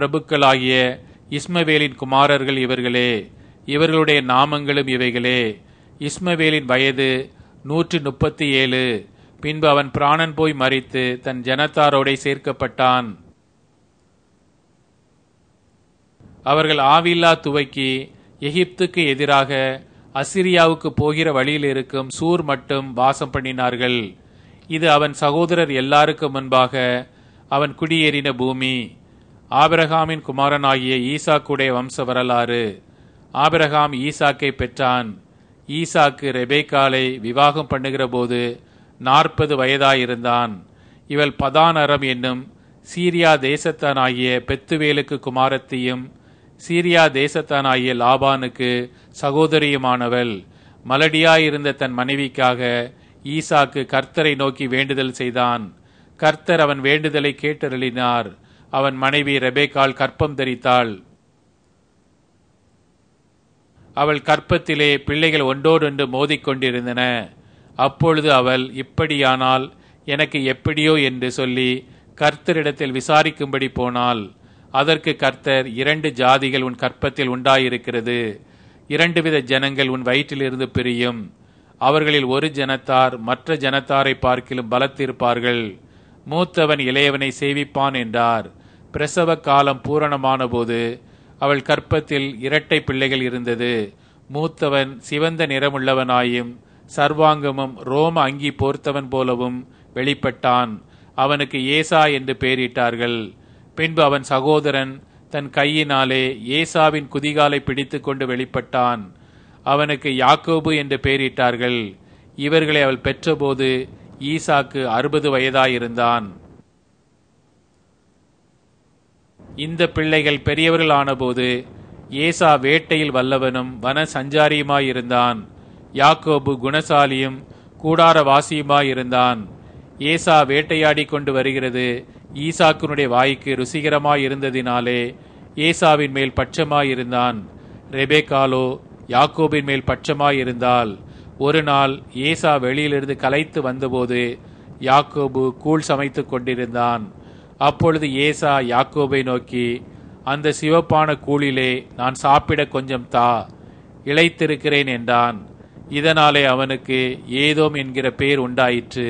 பிரபுக்களாகிய இஸ்மவேலின் குமாரர்கள் இவர்களே, இவர்களுடைய நாமங்களும் இவைகளே. இஸ்மவேலின் வயது 137. பின்பு அவன் பிராணன் போய் மரித்து தன் ஜனத்தாரோடே சேர்க்கப்பட்டான். அவர்கள் ஆவில்லா துவக்கி எகிப்துக்கு எதிராக அசிரியாவுக்கு போகிற வழியில் இருக்கும் சூர் மட்டும் வாசம் பண்ணினார்கள். இது அவன் சகோதரர் எல்லாருக்கும் முன்பாக அவன் குடியேறின பூமி. ஆபிரகாமின் குமாரனாகிய ஈசாக்குடைய வம்ச வரலாறு. ஆபிரகாம் ஈசாக்கை பெற்றான். ஈசாக்கு ரெபேக்காலை விவாகம் பண்ணுகிற போது 40 வயதாயிருந்தான். இவள் பதான் அரம் என்னும் சீரியா தேசத்தானாகிய பெத்துவேலுக்கு குமாரத்தியும் சீரியா தேசத்தானாகிய லாபானுக்கு சகோதரியுமானவள். மலடியாயிருந்த தன் மனைவிக்காக ஈசாக்கு கர்த்தரை நோக்கி வேண்டுதல் செய்தான். கர்த்தர் அவன் வேண்டுதலை கேட்டருளினார். அவன் மனைவி ரெபேக்காள் கற்பம் தரித்தாள். அவள் கற்பத்திலே பிள்ளைகள் ஒன்றோடொன்று மோதிக்கொண்டிருந்தன. அப்பொழுது அவள், இப்படியானால் எனக்கு எப்படியோ என்று சொல்லி கர்த்தரிடத்தில் விசாரிக்கும்படி போனாள். அதற்கு கர்த்தர், 2 ஜாதிகள் உன் கற்பத்தில் உண்டாயிருக்கிறது, 2 வித ஜனங்கள் உன் வயிற்றிலிருந்து பிரியும். அவர்களில் ஒரு ஜனத்தார் மற்ற ஜனத்தாரை பார்க்கிலும் பலத்திருப்பார்கள். மூத்தவன் இளையவனை சேவிப்பான் என்றார். பிரசவ காலம் பூரணமான போது அவள் கற்பத்தில் 2 பிள்ளைகள் இருந்தது. மூத்தவன் சிவந்த நிறமுள்ளவனாயும் சர்வாங்கமும் ரோம அங்கி போர்த்தவன் போலவும் வெளிப்பட்டான். அவனுக்கு ஏசா என்று பெயரிட்டார்கள். பின்பு அவன் சகோதரன் தன் கையினாலே ஏசாவின் குதிகாலை பிடித்து கொண்டு வெளிப்பட்டான். அவனுக்கு யாக்கோபு என்று பெயரிட்டார்கள். இவர்களை அவள் பெற்றபோது ஈசாக்கு 60 வயதாயிருந்தான். இந்த பிள்ளைகள் பெரியவர்கள் ஆனபோது ஏசா வேட்டையில் வல்லவனும் வன சஞ்சாரியுமாயிருந்தான். யாக்கோபு குணசாலியும் கூடாரவாசியுமாயிருந்தான். ஏசா வேட்டையாடி கொண்டு வருகிறது ஈசாக்கினுடைய வாய்க்கு ருசிகரமாயிருந்ததினாலே ஏசாவின் மேல் பட்சமாயிருந்தான். ரெபேக்காலோ யாக்கோபின் மேல் பட்சமாயிருந்தாள். ஒரு நாள் ஏசா வெளியிலிருந்து களைத்து வந்தபோது யாக்கோபு கூழ் சமைத்து கொண்டிருந்தான். அப்பொழுது ஏசா யாக்கோபை நோக்கி, அந்த சிவப்பான கூழிலே நான் சாப்பிட கொஞ்சம் தா, இளைத்திருக்கிறேன் என்றான். இதனாலே அவனுக்கு ஏதோம் என்கிற பெயர் உண்டாயிற்று.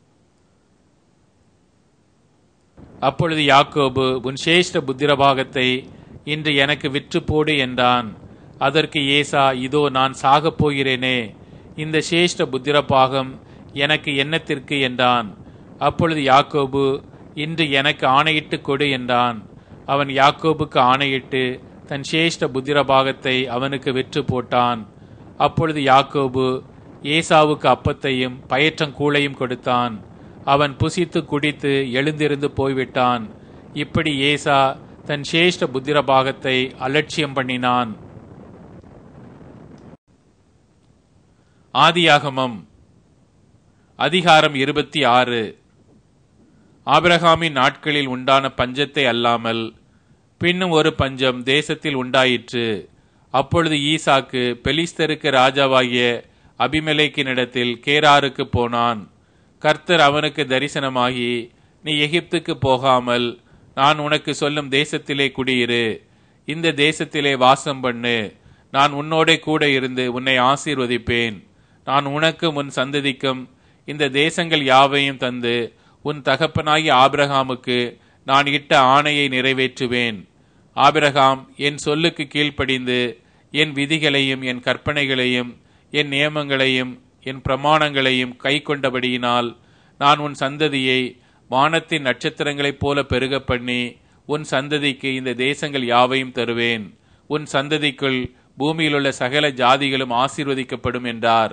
அப்பொழுது யாக்கோபு, உன் சேஷ்ட புத்திரபாகத்தை இன்று எனக்கு விற்று போடு என்றான். அதற்கு ஏசா, இதோ நான் சாகப் போகிறேனே, இந்த சேஷ்ட புத்திரபாகம் எனக்கு என்னத்திற்கு என்றான். அப்பொழுது யாக்கோபு, இன்று எனக்கு ஆணையிட்டு கொடு என்றான். அவன் யாக்கோபுக்கு ஆணையிட்டு தன் சேஷ்ட புத்திரபாகத்தை அவனுக்கு விற்று போட்டான். அப்பொழுது யாக்கோபு ஏசாவுக்கு அப்பத்தையும் பயற்றங்கூளையும் கொடுத்தான். அவன் புசித்து குடித்து எழுந்திருந்து போய்விட்டான். இப்படி ஏசா தன் சேஷ்ட புத்திரபாகத்தை அலட்சியம் பண்ணினான். ஆதியாகமம் அதிகாரம் 26. ஆபிரகாமின் நாட்களில் உண்டான பஞ்சத்தை அல்லாமல் பின்னும் ஒரு பஞ்சம் தேசத்தில் உண்டாயிற்று. அப்பொழுது ஈசாக்கு பெலிஸ்தருக்கு ராஜாவாகிய அபிமெலேக்கினிடத்தில் கேராருக்கு போனான். கர்த்தர் அவனுக்கு தரிசனமாகி, நீ எகிப்துக்கு போகாமல் நான் உனக்கு சொல்லும் தேசத்திலே குடியிரு, இந்த தேசத்திலே வாசம் பண்ணு, நான் உன்னோடே கூட இருந்து உன்னை ஆசீர்வதிப்பேன். நான் உனக்கும் உன் சந்ததிக்கும் இந்த தேசங்கள் யாவையும் தந்து உன் தகப்பனாகிய ஆபிரகாமுக்கு நான் இட்ட ஆணையை நிறைவேற்றுவேன். ஆபிரகாம் என் சொல்லுக்கு கீழ்ப்படிந்து என் விதிகளையும் என் கற்பனைகளையும் என் நியமங்களையும் என் பிரமாணங்களையும் கை கொண்டபடியினால் நான் உன் சந்ததியை வானத்தின் நட்சத்திரங்களைப் போல பெருக பண்ணி உன் சந்ததிக்கு இந்த தேசங்கள் யாவையும் தருவேன். உன் சந்ததிக்குள் பூமியிலுள்ள சகல ஜாதிகளும் ஆசீர்வதிக்கப்படும் என்றார்.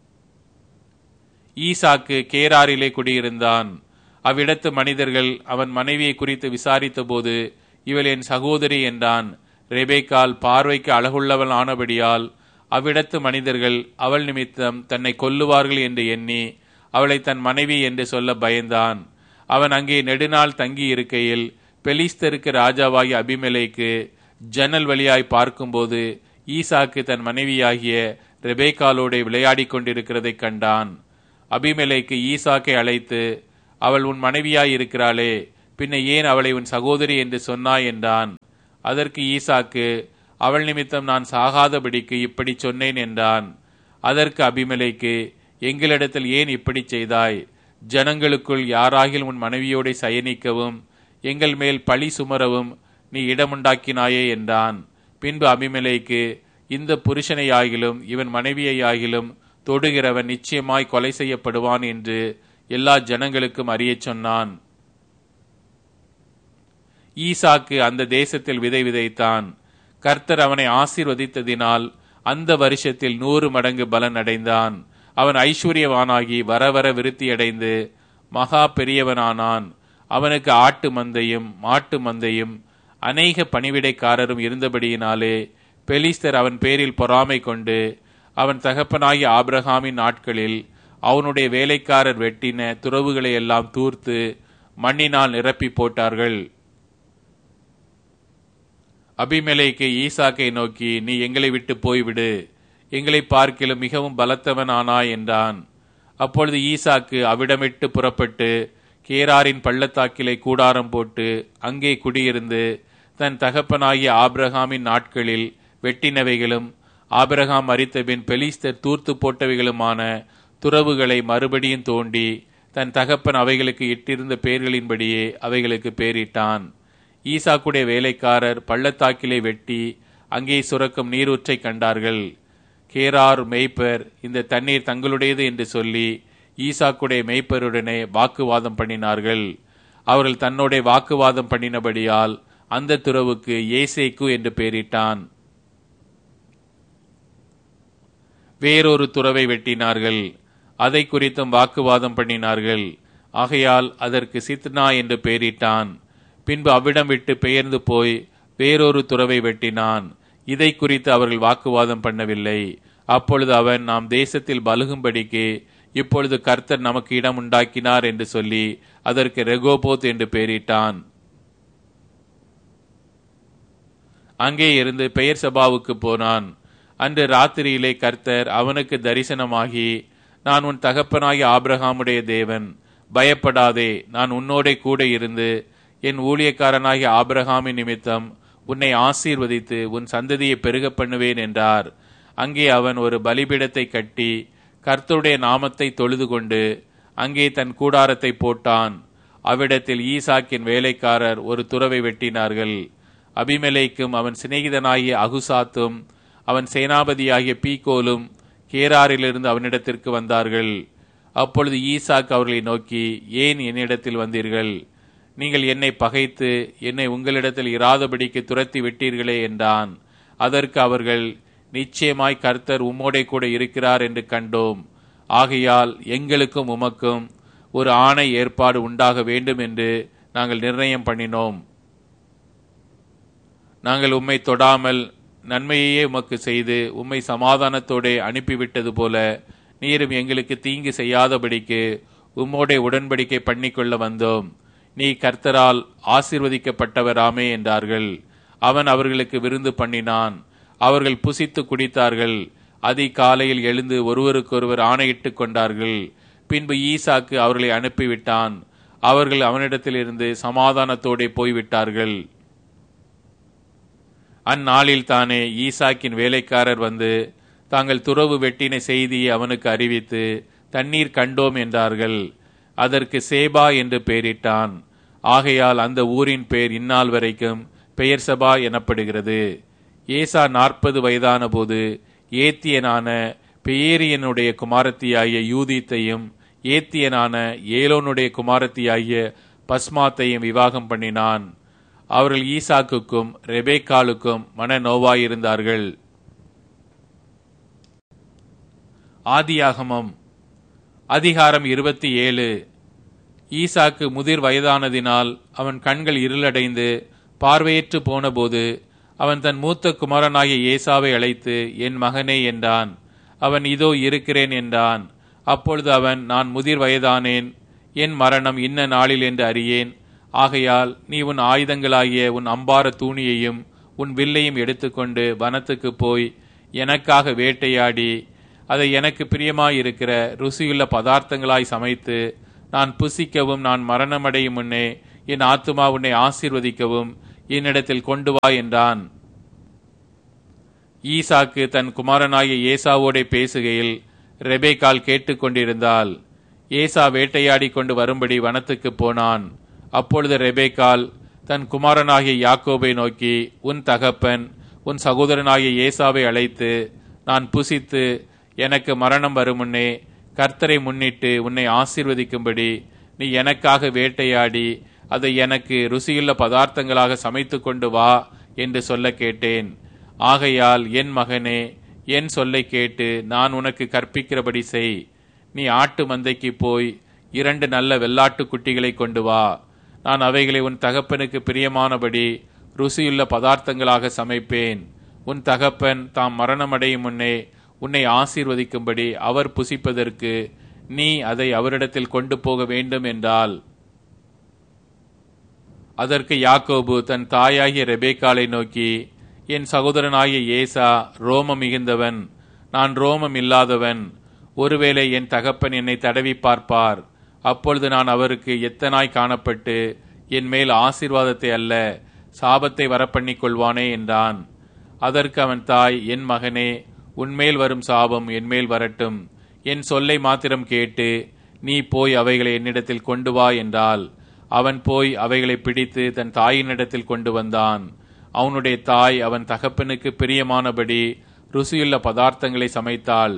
ஈசாக்கு கேராரிலே குடியிருந்தான். அவ்விடத்து மனிதர்கள் அவன் மனைவியை குறித்து விசாரித்த போது, இவள் என் சகோதரி என்றான். ரெபேக்காள் பார்வைக்கு அழகுள்ளவள் ஆனபடியால் அவ்விடத்து மனிதர்கள் அவள் நிமித்தம் தன்னை கொல்லுவார்கள் என்று எண்ணி அவளை தன் மனைவி என்று சொல்ல பயந்தான். அவன் அங்கே நெடுநாள் தங்கி இருக்கையில் பெலிஸ்தருக்கு ராஜாவாகிய அபிமெலேக்கு ஜன்னல் வழியாய் பார்க்கும்போது ஈசாக்கு தன் மனைவியாகிய ரெபேக்காளோடு விளையாடி கொண்டிருக்கிறதை கண்டான். அபிமெலேக்கு ஈசாக்கை அழைத்து, அவள் உன் மனைவியாய் இருக்கிறாளே, பின்ன ஏன் அவளை உன் சகோதரி என்று சொன்னாய் என்றான். அதற்கு ஈசாக்கு, அவள் நிமித்தம் நான் சாகாதபடிக்கு இப்படி சொன்னேன் என்றான். அதற்கு அபிமெலேக்கு, எங்களிடத்தில் ஏன் இப்படி செய்தாய்? ஜனங்களுக்குள் யாராகிலும் உன் மனைவியோட சயனிக்கவும் எங்கள் மேல் பழி சுமரவும் நீ இடமுண்டாக்கினாயே என்றான். பின்பு அபிமெலேக்கு, இந்த புருஷனையாகிலும் இவன் மனைவியையாகிலும் தொடுகிறவன் நிச்சயமாய் கொலை செய்யப்படுவான் என்று எல்லா ஜனங்களுக்கும் அறியச் சொன்னான். ஈசாக்கு அந்த தேசத்தில் விதை விதைத்தான். கர்த்தர் அவனை ஆசீர்வதித்ததினால் அந்த வருஷத்தில் 100 மடங்கு பலன் அடைந்தான். அவன் ஐஸ்வர்யவானாகி வர வர விருத்தியடைந்து மகா பெரியவனானான். அவனுக்கு ஆட்டு மந்தையும் மாட்டு மந்தையும் அநேக பணிவிடைக்காரரும் இருந்தபடியினாலே பெலிஸ்தர் அவன் பேரில் பொறாமை கொண்டு அவன் தகப்பனாகிய ஆபிரகாமின் நாட்களில் அவனுடைய வேலைக்காரர் வெட்டின துறவுகளை எல்லாம் தூர்த்து மண்ணினால் நிரப்பி போட்டார்கள். அபிமெலேக்கு ஈசாக்கை நோக்கி, நீ எங்களை விட்டு போய்விடு, எங்களை பார்க்கிலும் மிகவும் பலத்தவனானாய் என்றான். அப்பொழுது ஈசாக்கு அவிடமிட்டு புறப்பட்டு கேராரின் பள்ளத்தாக்கிலே கூடாரம் போட்டு அங்கே குடியிருந்து தன் தகப்பனாகிய ஆபிரகாமின் நாட்களில் வெட்டினவைகளும் ஆபிரகாம் மரித்தபின் பெலிஸ்தர் தூர்த்து போட்டவைகளுமான துறவுகளை மறுபடியும் தோண்டி தன் தகப்பன் அவைகளுக்கு இட்டிருந்த பெயர்களின்படியே அவைகளுக்கு பெயரிட்டான். ஈசாக்குடைய வேலைக்காரர் பள்ளத்தாக்கிலே வெட்டி அங்கே சுரக்கும் நீரூற்றை கண்டார்கள். கேரார் மேய்ப்பர் இந்த தண்ணீர் தங்களுடையது என்று சொல்லி ஈசாக்குடைய மேய்ப்பருடனே வாக்குவாதம் பண்ணினார்கள். அவர்கள் தன்னோட வாக்குவாதம் பண்ணினபடியால் அந்த துறவுக்கு ஏசேக்கு என்று பெயரிட்டான். வேறொரு துறவை வெட்டினார்கள், அதை குறித்தும் வாக்குவாதம் பண்ணினார்கள். ஆகையால் அதற்கு சித்னா என்று பெயரிட்டான். பின்பு அவ்விடம் விட்டு பெயர்ந்து போய் வேறொரு துறவை வெட்டினான். இதை குறித்து அவர்கள் வாக்குவாதம் பண்ணவில்லை. அப்பொழுது அவன், நாம் தேசத்தில் பலுகும்படிக்கு இப்பொழுது கர்த்தர் நமக்கு இடம் உண்டாக்கினார் என்று சொல்லி அதற்கு ரெகோபோத் என்று பெயரிட்டான். அங்கே இருந்து பெயர் சபாவுக்கு போனான். அன்று ராத்திரியிலே கர்த்தர் அவனுக்கு தரிசனமாகி, நான் உன் தகப்பனாகிய ஆபிரகாமுடைய தேவன், பயப்படாதே, நான் உன்னோட கூட இருந்து என் ஊழியக்காரனாகிய ஆபிரகாமின் நிமித்தம் உன்னை ஆசீர்வதித்து உன் சந்ததியை பெருக பண்ணுவேன் என்றார். அங்கே அவன் ஒரு பலிபீடத்தை கட்டி கர்த்தருடைய நாமத்தை தொழுது கொண்டு அங்கே தன் கூடாரத்தை போட்டான். அவ்விடத்தில் ஈசாக்கின் வேலைக்காரர் ஒரு துறவை வெட்டினார்கள். அபிமெலேக்கும் அவன் சிநேகிதனாகிய அகுசாத்தும் அவன் சேனாபதியாகிய பீகோலும் கேராரிலிருந்து அவனிடத்திற்கு வந்தார்கள். அப்பொழுது ஈசாக் அவர்களை நோக்கி, ஏன் என்னிடத்தில் வந்தீர்கள்? நீங்கள் என்னை பகைத்து என்னை உங்களிடத்தில் இராதபடிக்கு துரத்தி விட்டீர்களே என்றான். அதற்கு அவர்கள், நிச்சயமாய் கர்த்தர் உம்மோடே கூட இருக்கிறார் என்று கண்டோம். ஆகையால் எங்களுக்கும் உமக்கும் ஒரு ஆணை ஏற்பாடு உண்டாக வேண்டும் என்று நாங்கள் நிர்ணயம் பண்ணினோம். நாங்கள் உம்மை தொடாமல் நன்மையையே உமக்கு செய்து உம்மை சமாதானத்தோടെ அனுப்பிவிட்டது போல நீரும் எங்களுக்கு தீங்கு செய்யாதபடிக்கு உம்மோடே உடன்படிக்கை பண்ணிக்கொள்ள வந்தோம். நீ கர்த்தரால் ஆசீர்வதிக்கப்பட்டவராமே என்றார்கள். அவன் அவர்களுக்கு விருந்து பண்ணினான். அவர்கள் புசித்து குடித்தார்கள். அதிகாலையில் எழுந்து ஒருவருக்கொருவர் ஆணையிட்டு கொண்டார்கள். பின்பு ஈசாக்கு அவர்களை அனுப்பிவிட்டான். அவர்கள் அவனிடத்திலிருந்து சமாதானத்தோടെ போய்விட்டார்கள். அந்நாளில் தானே ஈசாக்கின் வேலைக்காரர் வந்து தாங்கள் துறவு வெட்டின செய்தியை அவனுக்கு அறிவித்து தண்ணீர் கண்டோம் என்றார்கள். அதற்கு சேபா என்று பெயரிட்டான். ஆகையால் அந்த ஊரின் பெயர் இந்நாள் வரைக்கும் பெயர் சபா எனப்படுகிறது. ஏசா 40 வயதான போது ஏத்தியனான பெயேரியனுடைய குமாரத்தியாகிய யூதித்தையும் ஏத்தியனான ஏலோனுடைய குமாரத்தியாகிய பஸ்மாத்தையும் விவாகம் பண்ணினான். அவர்கள் ஈசாக்குக்கும் ரெபேக்காலுக்கும் மன நோவாயிருந்தார்கள். ஆதியாகமம் அதிகாரம் 27. ஈசாக்கு முதிர் வயதானதினால் அவன் கண்கள் இருளடைந்து பார்வையற்று போனபோது அவன் தன் மூத்த குமாரனாகிய ஏசாவை அழைத்து, என் மகனே என்றான். அவன், இதோ இருக்கிறேன் என்றான். அப்பொழுது அவன், நான் முதிர் வயதானேன், என் மரணம் இன்ன நாளில் என்று அறியேன். ஆகையால் நீ உன் ஆயுதங்களாகிய உன் அம்பார தூணியையும் உன் வில்லையும் எடுத்துக்கொண்டு வனத்துக்கு போய் எனக்காக வேட்டையாடி அதை எனக்கு பிரியமாயிருக்கிற ருசியுள்ள பதார்த்தங்களாய் சமைத்து நான் புசிக்கவும் நான் மரணமடையும் முன்னே என் ஆத்துமா உன்னை ஆசீர்வதிக்கவும் என்னிடத்தில் கொண்டு வா என்றான். ஈசாக்கு தன் குமாரனாகிய ஏசாவோடே பேசுகையில் ரெபேக்காள் கேட்டுக்கொண்டிருந்தாள். ஏசா வேட்டையாடி கொண்டு வரும்படி வனத்துக்கு போனான். அப்பொழுது ரெபேக்காள் தன் குமாரனாகிய யாக்கோபை நோக்கி, உன் தகப்பன் உன் சகோதரனாகிய ஏசாவை அழைத்து, நான் புசித்து எனக்கு மரணம் வருமுன்னே கர்த்தரை முன்னிட்டு உன்னை ஆசீர்வதிக்கும்படி நீ எனக்காக வேட்டையாடி அதை எனக்கு ருசியுள்ள பதார்த்தங்களாக சமைத்து கொண்டு வா என்று சொல்ல கேட்டேன். ஆகையால் என் மகனே, என் சொல்லை கேட்டு நான் உனக்கு கற்பிக்கிறபடி செய். நீ ஆட்டு மந்தைக்கு போய் 2 நல்ல வெள்ளாட்டு குட்டிகளை கொண்டு வா. நான் அவைகளை உன் தகப்பனுக்கு பிரியமானபடி ருசியுள்ள பதார்த்தங்களாக சமைப்பேன். உன் தகப்பன் தாம் மரணமடையும் முன்னே உன்னை ஆசீர்வதிக்கும்படி அவர் புசிப்பதற்கு நீ அதை அவரிடத்தில் கொண்டு போக வேண்டும் என்றாள். அதற்கு யாக்கோபு தன் தாயாகிய ரெபேக்காளை நோக்கி, என் சகோதரனாகிய ஏசா ரோமம் மிகுந்தவன், நான் ரோமம் இல்லாதவன். ஒருவேளை என் தகப்பன் என்னை தடவி பார்ப்பார். அப்பொழுது நான் அவருக்கு எத்தனாய் காணப்பட்டு என் மேல் ஆசீர்வாதத்தை அல்ல சாபத்தை வரப்பண்ணிக் கொள்வானே என்றான். அதற்கு அவன் தாய், என் மகனே, உன்மேல் வரும் சாபம் என்மேல் வரட்டும். என் சொல்லை மாத்திரம் கேட்டு நீ போய் அவைகளை என்னிடத்தில் கொண்டு வா என்றாள். அவன் போய் அவைகளை பிடித்து தன் தாயினிடத்தில் கொண்டு வந்தான். அவனுடைய தாய் அவன் தகப்பனுக்கு பிரியமானபடி ருசியுள்ள பதார்த்தங்களை சமைத்தாள்.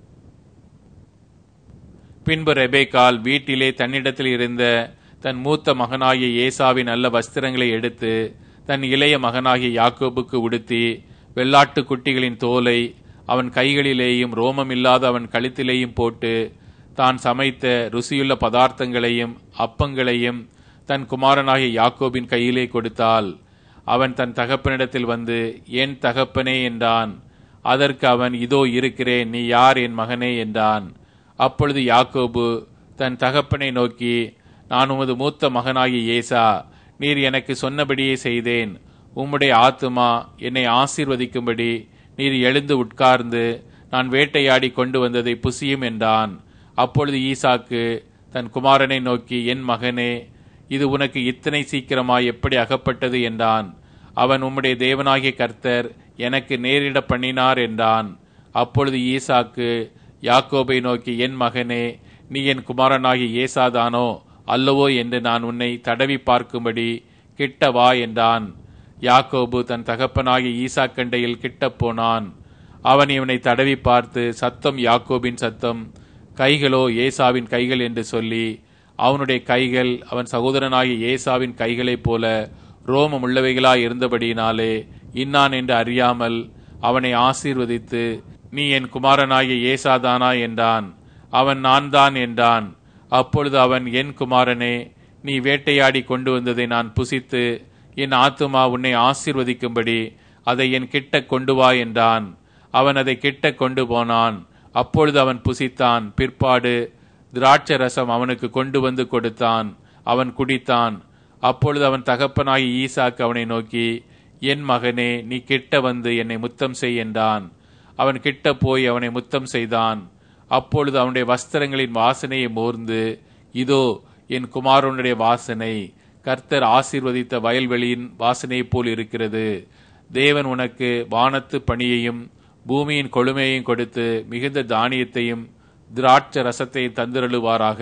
பின்பு ரெபேக்காள் வீட்டிலே தன்னிடத்தில் இருந்த தன் மூத்த மகனாகிய ஏசாவின் நல்ல வஸ்திரங்களை எடுத்து தன் இளைய மகனாகிய யாக்கோபுக்கு உடுத்தி வெள்ளாட்டு குட்டிகளின் தோலை அவன் கைகளிலேயும் ரோமமில்லாத அவன் கழுத்திலேயும் போட்டு தான் சமைத்த ருசியுள்ள பதார்த்தங்களையும் அப்பங்களையும் தன் குமாரனாகிய யாக்கோபின் கையிலே கொடுத்தாள். அவன் தன் தகப்பனிடத்தில் வந்து, என் தகப்பனே என்றான். அதற்கு அவன், இதோ இருக்கிறேன், நீ யார் என் மகனே என்றான். அப்பொழுது யாக்கோபு தன் தகப்பனை நோக்கி, நான் உமது மூத்த மகனாகிய ஏசா, நீர் எனக்கு சொன்னபடியே செய்தேன். உம்முடைய ஆத்துமா என்னை ஆசீர்வதிக்கும்படி நீர் எழுந்து உட்கார்ந்து நான் வேட்டையாடி கொண்டு வந்ததை புசியும் என்றான். அப்பொழுது ஈசாக்கு தன் குமாரனை நோக்கி, என் மகனே, இது உனக்கு இத்தனை சீக்கிரமாய் எப்படி அகப்பட்டது என்றான். அவன், உம்முடைய தேவனாகிய கர்த்தர் எனக்கு நேரிட பண்ணினார் என்றான். அப்பொழுது ஈசாக்கு யாக்கோபை நோக்கி, என் மகனே, நீ என் குமாரனாகிய ஏசாதானோ அல்லவோ என்று நான் உன்னை தடவி பார்க்கும்படி கிட்ட வா என்றான். யாக்கோபு தன் தகப்பனாகிய ஈசாக்கண்டையில் கிட்ட போனான். அவன் இவனை தடவி பார்த்து, சத்தம் யாக்கோபின் சத்தம், கைகளோ ஏசாவின் கைகள் என்று சொல்லி, அவனுடைய கைகள் அவன் சகோதரனாகிய ஏசாவின் கைகளைப் போல ரோமம் உள்ளவைகளாய் இருந்தபடியினாலே இன்னான் என்று அறியாமல் அவனை ஆசீர்வதித்து, நீ என் குமாரனாகிய ஏசாதானா என்றான். அவன், நான் தான் என்றான். அப்பொழுது அவன், என் குமாரனே, நீ வேட்டையாடி கொண்டு வந்ததை நான் புசித்து என் ஆத்துமா உன்னை ஆசீர்வதிக்கும்படி அதை என் கிட்ட கொண்டு வா என்றான். அவன் அதை கிட்ட கொண்டு போனான். அப்பொழுது அவன் புசித்தான். பிற்பாடு திராட்சை ரசம் அவனுக்கு கொண்டு வந்து கொடுத்தான். அவன் குடித்தான். அப்பொழுது அவன் தகப்பனாகி ஈசாக்கு அவனை நோக்கி, என் மகனே, நீ கிட்ட வந்து என்னை முத்தம் செய் என்றான். அவன் கிட்ட போய் அவனை முத்தம் செய்தான். அப்பொழுது அவனுடைய வஸ்திரங்களின் வாசனையை மோர்ந்து, இதோ என் குமாரனுடைய வாசனை கர்த்தர் ஆசீர்வதித்த வயல்வெளியின் வாசனையைப் போல் இருக்கிறது. தேவன் உனக்கு வானத்து பணியையும் பூமியின் கொழுமையையும் கொடுத்து மிகுந்த தானியத்தையும் திராட்சை ரசத்தையும் தந்திரழுவாராக.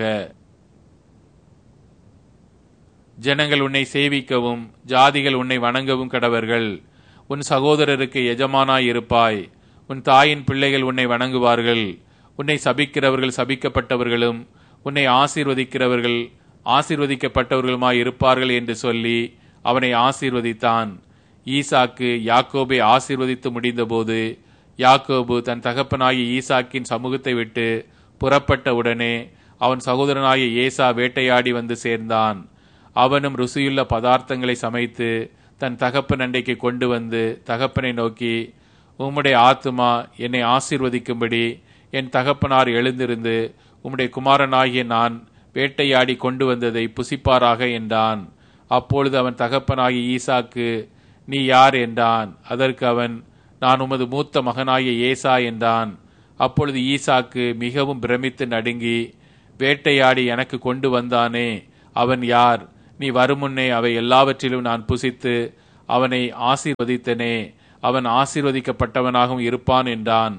ஜனங்கள் உன்னை சேவிக்கவும் ஜாதிகள் உன்னை வணங்கவும் கடவர்கள். உன் சகோதரருக்கு எஜமானாய் இருப்பாய். உன் தாயின் பிள்ளைகள் உன்னை வணங்குவார்கள். உன்னை சபிக்கிறவர்கள் சபிக்கப்பட்டவர்களும் உன்னை ஆசீர்வதிக்கிறவர்கள் ஆசீர்வதிக்கப்பட்டவர்களுமாய் இருப்பார்கள் என்று சொல்லி அவனை ஆசீர்வதித்தான். ஈசாக்கு யாக்கோபை ஆசீர்வதித்து முடிந்தபோது யாக்கோபு தன் தகப்பனாகிய ஈசாக்கின் சமூகத்தை விட்டு புறப்பட்ட உடனே அவன் சகோதரனாகிய ஏசா வேட்டையாடி வந்து சேர்ந்தான். அவனும் ருசியுள்ள பதார்த்தங்களை சமைத்து தன் தகப்பன் அண்டைக்கு கொண்டு வந்து தகப்பனை நோக்கி, உம்முடைய ஆத்துமா என்னை ஆசீர்வதிக்கும்படி என் தகப்பனார் எழுந்திருந்து உம்முடைய குமாரனாகிய நான் வேட்டையாடி கொண்டு வந்ததை புசிப்பாராக என்றான். அப்பொழுது அவன் தகப்பனாகிய ஈசாக்கு, நீ யார் என்றான். அதற்கு அவன், நான் உமது மூத்த மகனாகிய ஏசா என்றான். அப்பொழுது ஈசாக்கு மிகவும் பிரமித்து நடுங்கி, வேட்டையாடி எனக்கு கொண்டு வந்தானே, அவன் யார்? நீ வருமுன்னே அவை எல்லாவற்றிலும் நான் புசித்து அவனை ஆசீர்வதித்தனே, அவன் ஆசீர்வதிக்கப்பட்டவனாகவும் இருப்பான் என்றான்.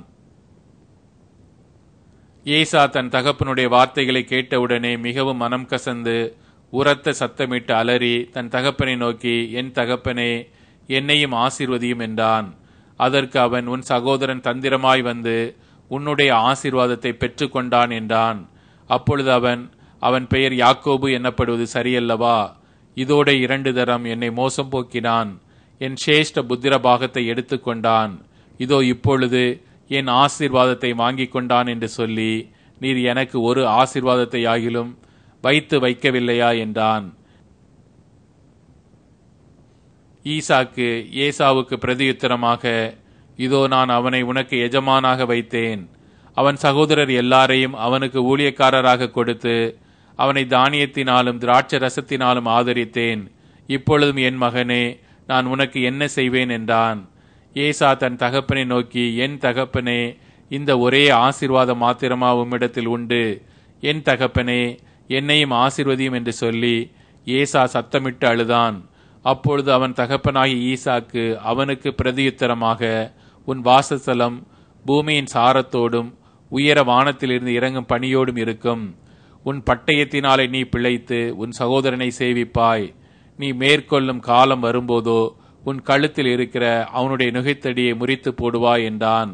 ஏசா தன் தகப்பனுடைய வார்த்தைகளை கேட்டவுடனே மிகவும் மனம் கசந்து உரத்த சத்தமிட்டு அலறி தன் தகப்பனை நோக்கி, என் தகப்பனே, என்னையும் ஆசீர்வதியும் என்றான். அதற்கு அவன், உன் சகோதரன் தந்திரமாய் வந்து உன்னுடைய ஆசீர்வாதத்தை பெற்று கொண்டான் என்றான். அப்பொழுது அவன் பெயர் யாக்கோபு எனப்படுவது சரியல்லவா? இதோட 2 தரம் என்னை மோசம் போக்கினான், என் சேஷ்ட புத்திர பாகத்தை எடுத்துக்கொண்டான். இதோ இப்பொழுது என் ஆசீர்வாதத்தை வாங்கிக் கொண்டான் என்று சொல்லி, நீர் எனக்கு ஒரு ஆசீர்வாதத்தை ஆகிலும் வைக்கவில்லையா என்றான். ஈசாக்கு ஏசாவுக்கு பிரதியுத்தரமாக, இதோ நான் அவனை உனக்கு எஜமானாக வைத்தேன். அவன் சகோதரர் எல்லாரையும் அவனுக்கு ஊழியக்காரராக கொடுத்து அவனை தானியத்தினாலும் திராட்சை ரசத்தினாலும் ஆதரித்தேன். இப்பொழுதும் என் மகனே, நான் உனக்கு என்ன செய்வேன் என்றான். ஏசா தன் தகப்பனை நோக்கி, என் தகப்பனே, இந்த ஒரே ஆசீர்வாதம் மாத்திரமா உம்மிடத்தில் உண்டு? என் தகப்பனே, என்னையும் ஆசீர்வதியும் என்று சொல்லி ஏசா சத்தமிட்டு அழுதான். அப்பொழுது அவன் தகப்பனாகி ஈசாக்கு அவனுக்கு பிரதியுத்தரமாக, உன் வாசஸ்தலம் பூமியின் சாரத்தோடும் உயர வானத்திலிருந்து இறங்கும் பனியோடும் இருக்கும். உன் பட்டயத்தினாலே நீ பிழைத்து உன் சகோதரனை சேவிப்பாய். நீ மேற்கொள்ளும் காலம் வரும்போதோ உன் கழுத்தில் இருக்கிற அவனுடைய நுகைத்தடியை முறித்து போடுவாய் என்றான்.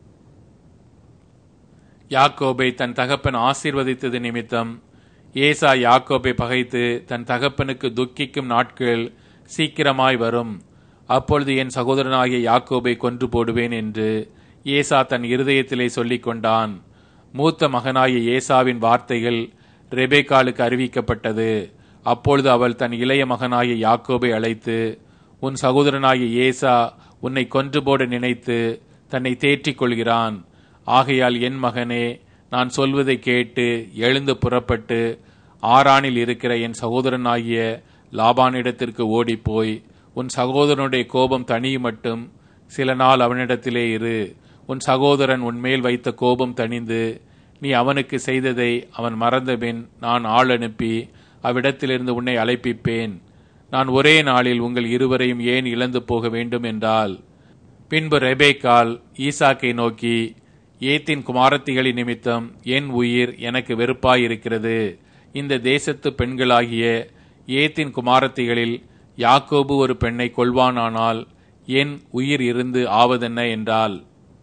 யாக்கோபை தன் தகப்பன் ஆசீர்வதித்தது நிமித்தம் ஏசா யாக்கோபை பகைத்து தன் தகப்பனுக்கு துக்கிக்கும் நாட்கள் சீக்கிரமாய் வரும். அப்பொழுது என் சகோதரனாகிய யாக்கோபை கொன்று போடுவேன் என்று ஏசா தன் இருதயத்திலே சொல்லிக் கொண்டான். மூத்த மகனாகிய ஏசாவின் வார்த்தைகள் ரெபேக்காளுக்கு அறிவிக்கப்பட்டது. அப்பொழுது அவள் தன் இளைய மகனாகிய யாக்கோபை அழைத்து, உன் சகோதரனாகிய ஏசா உன்னை கொன்று போட நினைத்து தன்னை தேற்றிக் கொள்கிறான். ஆகையால் என் மகனே, நான் சொல்வதை கேட்டு எழுந்து புறப்பட்டு ஆரானில் இருக்கிற என் சகோதரனாகிய லாபானிடத்திற்கு ஓடிப்போய் உன் சகோதரனுடைய கோபம் தணியும் மட்டும் சில நாள் அவனிடத்திலே இரு. உன் சகோதரன் உன்மேல் வைத்த கோபம் தணிந்து நீ அவனுக்கு செய்ததை அவன் மறந்தபின் நான் ஆள் அனுப்பி அவ்விடத்திலிருந்து உன்னை அழைப்பிப்பேன். நான் ஒரே நாளில் உங்கள் இருவரையும் ஏன் இழந்து போக வேண்டும் என்றால். பின்பு ரெபேக்காள் ஈசாக்கை நோக்கி, ஏத்தின் குமாரத்திகளின் நிமித்தம் என் உயிர் எனக்கு வெறுப்பாயிருக்கிறது. இந்த தேசத்து பெண்களாகிய ஏத்தின் குமாரத்திகளில் யாக்கோபு ஒரு பெண்ணை கொள்வானானால் என் உயிர் இருந்து ஆவதென்ன என்றாள்.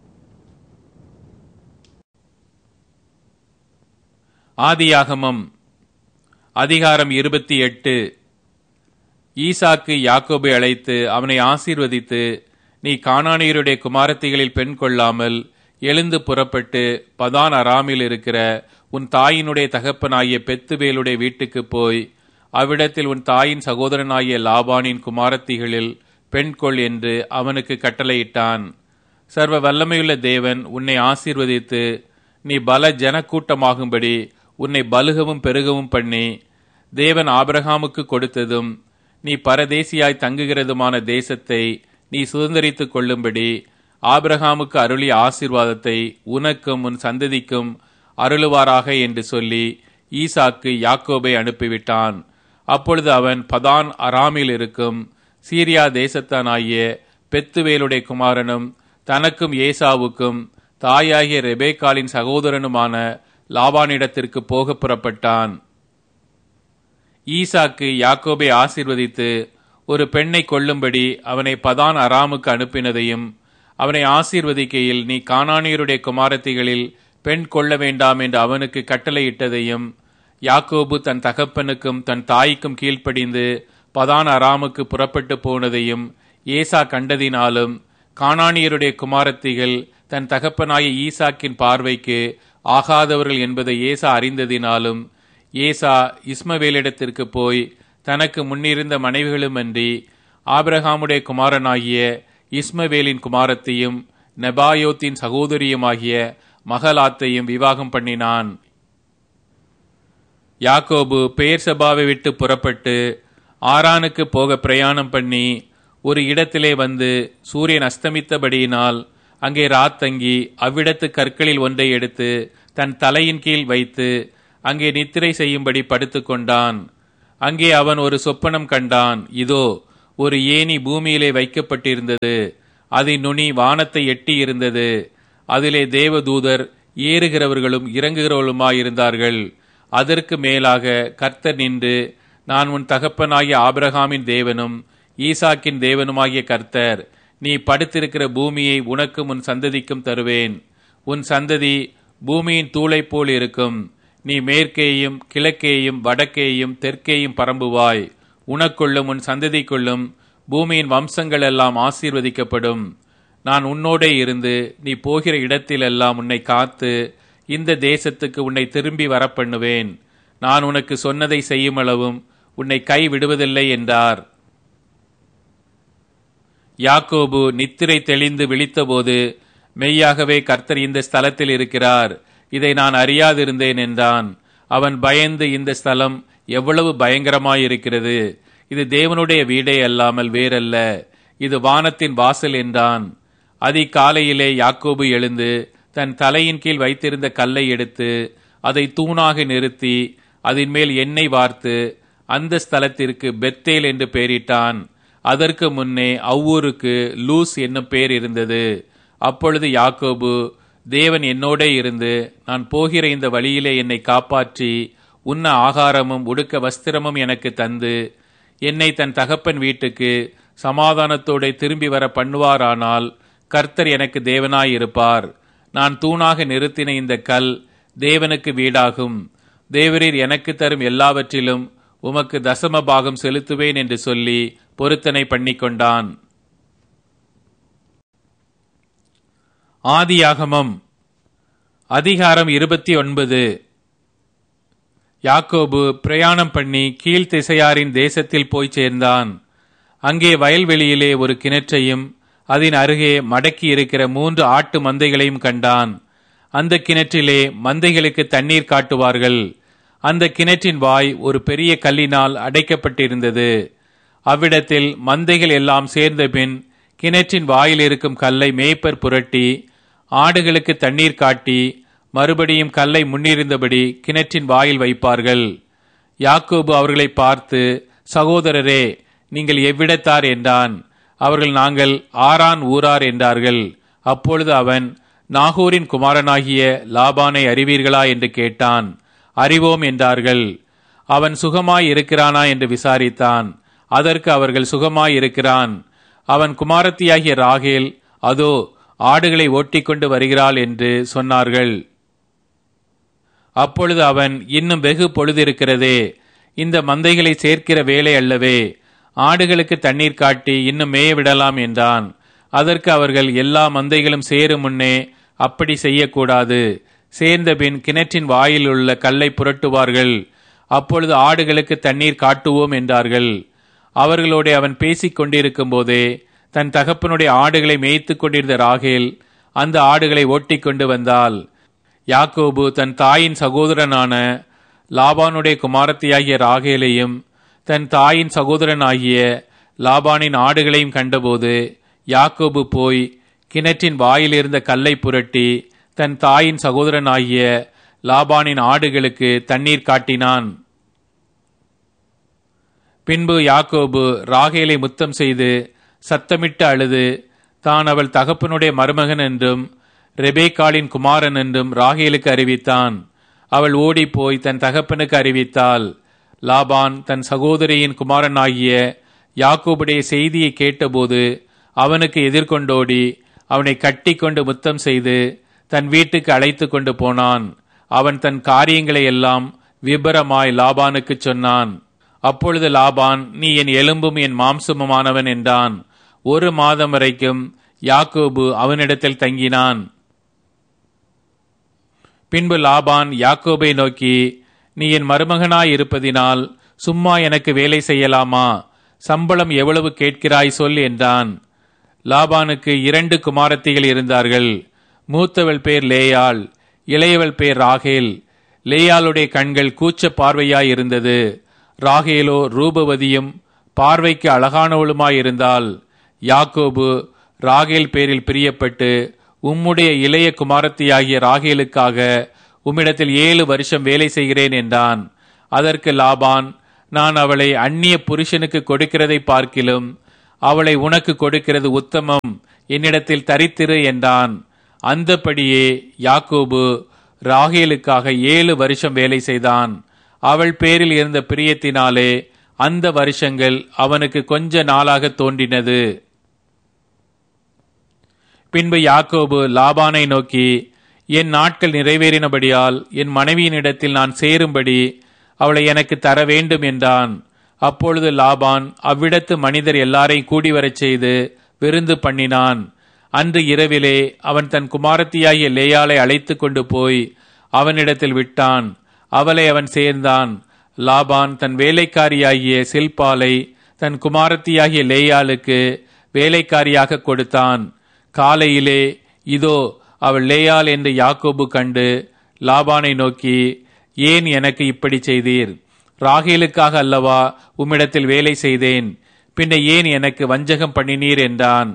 ஆதியாகமம் அதிகாரம் 28. ஈசாக்கு யாக்கோபை அழைத்து அவனை ஆசீர்வதித்து, நீ கானானியருடைய குமாரத்திகளில் பெண் கொள்ளாமல் எழுந்து புறப்பட்டு பதான் அராமில் இருக்கிற உன் தாயினுடைய தகப்பனாகிய பெத்துவேலுடைய வீட்டுக்கு போய் அவ்விடத்தில் உன் தாயின் சகோதரனாகிய லாபானின் குமாரத்திகளில் பெண் கொள் என்று அவனுக்கு கட்டளையிட்டான். சர்வ வல்லமையுள்ள தேவன் உன்னை ஆசீர்வதித்து நீ பல ஜனக்கூட்டமாகும்படி உன்னை பலுகவும் பெருகவும் பண்ணி, தேவன் ஆபிரகாமுக்கு கொடுத்ததும் நீ பரதேசியாய் தங்குகிறதுமான தேசத்தை நீ சுதந்தரித்துக் கொள்ளும்படி ஆபிரகாமுக்கு அருளிய ஆசீர்வாதத்தை உனக்கும் உன் சந்ததிக்கும் அருளுவாராக என்று சொல்லி ஈசாக்கு யாக்கோபை அனுப்பிவிட்டான். அப்பொழுது அவன் பதான் அராமில் இருக்கும் சீரியா தேசத்தானாகிய பெத்துவேலுடைய குமாரனும் தனக்கும் ஏசாவுக்கும் தாயாகிய ரெபேக்காளின் சகோதரனுமான லாபானிடத்திற்கு போக புறப்பட்டான். ஈசாக்கு யாக்கோபை ஆசீர்வதித்து ஒரு பெண்ணை கொள்ளும்படி அவனை பதான் அராமுக்கு அனுப்பினதையும், அவனை ஆசீர்வதிக்கையில் நீ கானானியருடைய குமாரத்திகளில் பெண் கொள்ள வேண்டாம் என்று அவனுக்கு கட்டளையிட்டதையும், யாக்கோபு தன் தகப்பனுக்கும் தன் தாய்க்கும் கீழ்ப்படிந்து பதான் அராமுக்கு புறப்பட்டு போனதையும் ஏசா கண்டதினாலும், கானானியருடைய குமாரத்திகள் தன் தகப்பனாகிய ஈசாக்கின் பார்வைக்கு ஆகாதவர்கள் என்பதை ஏசா அறிந்ததினாலும், ஏசா இஸ்மவேலிடத்திற்கு போய் தனக்கு முன்னிருந்த மனைவிகளுமன்றி ஆபிரகாமுடைய குமாரனாகிய இஸ்மவேலின் குமாரத்தையும் நெபாயோத்தின் சகோதரியுமாகிய மகலாத்தையும் விவாகம் பண்ணினான். யாக்கோபு பெயர்சபாவை விட்டு புறப்பட்டு ஆரானுக்கு போக பிரயாணம் பண்ணி ஒரு இடத்திலே வந்து சூரியன் அஸ்தமித்தபடியினால் அங்கே ராத்தங்கி அவ்விடத்து கற்களில் ஒன்றை எடுத்து தன் தலையின் கீழ் வைத்து அங்கே நித்திரை செய்யும்படி படுத்து கொண்டான். அங்கே அவன் ஒரு சொப்பனம் கண்டான். இதோ, ஒரு ஏணி பூமியிலே வைக்கப்பட்டிருந்தது. அதன் நுனி வானத்தை எட்டி இருந்தது. அதிலே தேவதூதர் ஏறுகிறவர்களும் இறங்குகிறவர்களுமாயிருந்தார்கள். அதற்கு மேலாக கர்த்தர் நின்று, நான் உன் தகப்பனாகிய ஆபிரகாமின் தேவனும் ஈசாக்கின் தேவனுமாகிய கர்த்தர். நீ படுத்திருக்கிற பூமியை உனக்கும் உன் சந்ததிக்கும் தருவேன். உன் சந்ததி பூமியின் தூளைப் போல் இருக்கும். நீ மேற்கேயும் கிழக்கேயும் வடக்கேயும் தெற்கேயும் பரம்புவாய். உனக்குள்ளும் உன் சந்ததிக்குள்ளும் பூமியின் வம்சங்கள் எல்லாம் ஆசீர்வதிக்கப்படும். நான் உன்னோடே இருந்து நீ போகிற இடத்திலெல்லாம் உன்னை காத்து இந்த தேசத்துக்கு உன்னை திரும்பி வரப்பண்ணுவேன். நான் உனக்கு சொன்னதை செய்யுமளவும் உன்னை கை விடுவதில்லை என்றார். யாக்கோபு நித்திரை தெளிந்து விழித்தபோது, மெய்யாகவே கர்த்தர் இந்த ஸ்தலத்தில் இருக்கிறார், இதை நான் அறியாதிருந்தேன் என்றான். அவன் பயந்து, இந்த ஸ்தலம் எவ்வளவு பயங்கரமாயிருக்கிறது, இது தேவனுடைய வீடே அல்லாமல் வேறல்ல, இது வானத்தின் வாசல் என்றான். அதிகாலையிலே யாக்கோபு எழுந்து தன் தலையின் கீழ் வைத்திருந்த கல்லை எடுத்து அதை தூணாக நிறுத்தி அதன் மேல் எண்ணெய் வார்த்து அந்த ஸ்தலத்திற்கு பெத்தேல் என்று பெயரிட்டான். அதற்கு முன்னே அவ்வூருக்கு லூஸ் என்னும் பெயர் இருந்தது. அப்பொழுது யாக்கோபு, தேவன் என்னோடே இருந்து நான் போகிற இந்த வழியிலே என்னை காப்பாற்றி உண்ண ஆகாரமும் உடுக்க வஸ்திரமும் எனக்கு தந்து என்னை தன் தகப்பன் வீட்டுக்கு சமாதானத்தோடு திரும்பி வர பண்ணுவாரானால் கர்த்தர் எனக்கு தேவனாயிருப்பார். நான் தூணாக நிறுத்தின இந்த கல் தேவனுக்கு வீடாகும். தேவரீர் எனக்கு தரும் எல்லாவற்றிலும் உமக்கு தசம பாகம் செலுத்துவேன் என்று சொல்லி பொருத்தனை பண்ணிக்கொண்டான். ஆதியாகமம் அதிகாரம் 29. யாக்கோபு பிரயாணம் பண்ணி கீழ்த்திசையாரின் தேசத்தில் போய் சேர்ந்தான். அங்கே வயல்வெளியிலே ஒரு கிணற்றையும் அதன் அருகே மடக்கி இருக்கிற 3 ஆட்டு மந்தைகளையும் கண்டான். அந்த கிணற்றிலே மந்தைகளுக்கு தண்ணீர் காட்டுவார்கள். அந்த கிணற்றின் வாய் ஒரு பெரிய கல்லினால் அடைக்கப்பட்டிருந்தது. அவ்விடத்தில் மந்தைகள் எல்லாம் சேர்ந்த பின் கிணற்றின் வாயில் இருக்கும் கல்லை மேய்ப்பர் புரட்டி ஆடுகளுக்கு தண்ணீர் காட்டி மறுபடியும் கல்லை முன்னிருந்தபடி கிணற்றின் வாயில் வைப்பார்கள். யாக்கோபு அவர்களை பார்த்து, சகோதரரே, நீங்கள் எவ்விடத்தார் என்றான். அவர்கள், நாங்கள் ஆரான் ஊரார் என்றார்கள். அப்பொழுது அவன், நாகூரின் குமாரனாகிய லாபானை அறிவீர்களா என்று கேட்டான். அறிவோம் என்றார்கள். அவன் சுகமாய் இருக்கிறானா என்று விசாரித்தான். அதற்கு அவர்கள், சுகமாய் இருக்கிறான். அவன் குமாரத்தியாகிய ராகேல் அதோ ஆடுகளை ஓட்டிக்கொண்டு வருகிறாள் என்று சொன்னார்கள். அப்பொழுது அவன், இன்னும் வெகு பொழுதிருக்கிறதே, இந்த மந்தைகளை சேர்க்கிற வேலை அல்லவே, ஆடுகளுக்கு தண்ணீர் காட்டி இன்னும் மேய விடலாம் என்றான். அதற்கு அவர்கள், எல்லா மந்தைகளும் சேரும் முன்னே அப்படி செய்யக்கூடாது. சேர்ந்த பின் கிணற்றின் வாயில் உள்ள கல்லை புரட்டுவார்கள். அப்பொழுது ஆடுகளுக்கு தண்ணீர் காட்டுவோம் என்றார்கள். அவர்களோட அவன் பேசிக் கொண்டிருக்கும் போதே தன் தகப்பனுடைய ஆடுகளை மேய்த்து கொண்டிருந்த ராகேல் அந்த ஆடுகளை ஓட்டிக்கொண்டு வந்தாள். யாக்கோபு தன் தாயின் சகோதரனான லாபானுடைய குமாரத்தியாகிய ராகேலையும் தன் தாயின் சகோதரனாகிய லாபானின் ஆடுகளையும் கண்டபோது யாக்கோபு போய் கிணற்றின் வாயில் இருந்த கல்லை புரட்டி தன் தாயின் சகோதரனாகிய லாபானின் ஆடுகளுக்கு தண்ணீர் காட்டினான். பின்பு யாக்கோபு ராகேலை முத்தம் செய்து சத்தமிட்டு அழுது தான் அவள் தகப்பனுடைய மருமகன் என்றும் ரெபேக்காளின் குமாரன் என்றும் ராகேலுக்கு அறிவித்தான். அவள் ஓடிப்போய் தன் தகப்பனுக்கு அறிவித்தாள். லாபான் தன் சகோதரியின் குமாரனாகிய யாக்கோபுடைய செய்தியை கேட்டபோது அவனுக்கு எதிர்கொண்டோடி அவனை கட்டி கொண்டு முத்தம் செய்து தன் வீட்டுக்கு அழைத்து கொண்டு போனான். அவன் தன் காரியங்களை எல்லாம் விபரமாய் லாபானுக்கு சொன்னான். அப்பொழுது லாபான், நீ என் எலும்பும் என் மாம்சமுமானவன் என்றான். 1 மாதம் வரைக்கும் யாக்கோபு அவனிடத்தில் தங்கினான். பின்பு லாபான் யாக்கோபை நோக்கி, நீ என் மருமகனாய் இருப்பதினால் சும்மா எனக்கு வேலை செய்யலாமா? சம்பளம் எவ்வளவு கேட்கிறாய் சொல் என்றான். லாபானுக்கு 2 குமாரத்திகள் இருந்தார்கள். மூத்தவள் பேர் லேயாள், இளையவள் பேர் ராகேல். லேயாளுடைய கண்கள் கூச்ச பார்வையாய் இருந்தது. ராகேலோ ரூபவதியும் பார்வைக்கு அழகானவளுமாயிருந்தாள். யாக்கோபு ராகேல் பேரில் பிரியப்பட்டு, உம்முடைய இளைய குமாரத்தியாகிய ராகேலுக்காக உம்மிடத்தில் 7 வருஷம் வேலை செய்கிறேன் என்றான். அதற்கு லாபான், நான் அவளை அந்நிய புருஷனுக்கு கொடுக்கிறதை பார்க்கிலும் அவளை உனக்கு கொடுக்கிறது உத்தமம், என்னிடத்தில் தரித்திரு என்றான். அந்தபடியே யாக்கோபு ராகேலுக்காக 7 வருஷம் வேலை செய்தான். அவள் பேரில் இருந்த பிரியத்தினாலே அந்த வருஷங்கள் அவனுக்கு கொஞ்ச நாளாக தோன்றினது. பின்பு யாக்கோபு லாபானை நோக்கி, என் நாட்கள் நிறைவேறினபடியால் என் மனைவியினிடத்தில் நான் சேரும்படி அவளை எனக்கு தர வேண்டும் என்றான். அப்பொழுது லாபான் அவ்விடத்து மனிதர் எல்லாரையும் கூடி வரச் செய்து விருந்து பண்ணினான். அன்று இரவிலே அவன் தன் குமாரத்தியாகிய லேயாளை அழைத்து கொண்டு போய் அவனிடத்தில் விட்டான். அவளை அவன் சேர்ந்தான். லாபான் தன் வேலைக்காரியாகிய சில்பாலை தன் குமாரத்தியாகிய லேயாளுக்கு வேலைக்காரியாக கொடுத்தான். காலையிலே இதோ அவள் லேயாள் என்று யாக்கோபு கண்டு லாபானை நோக்கி, ஏன் எனக்கு இப்படி செய்தீர்? ராகேலுக்காக அல்லவா உம்மிடத்தில் வேலை செய்தேன், பின்ன ஏன் எனக்கு வஞ்சகம் பண்ணினீர் என்றான்.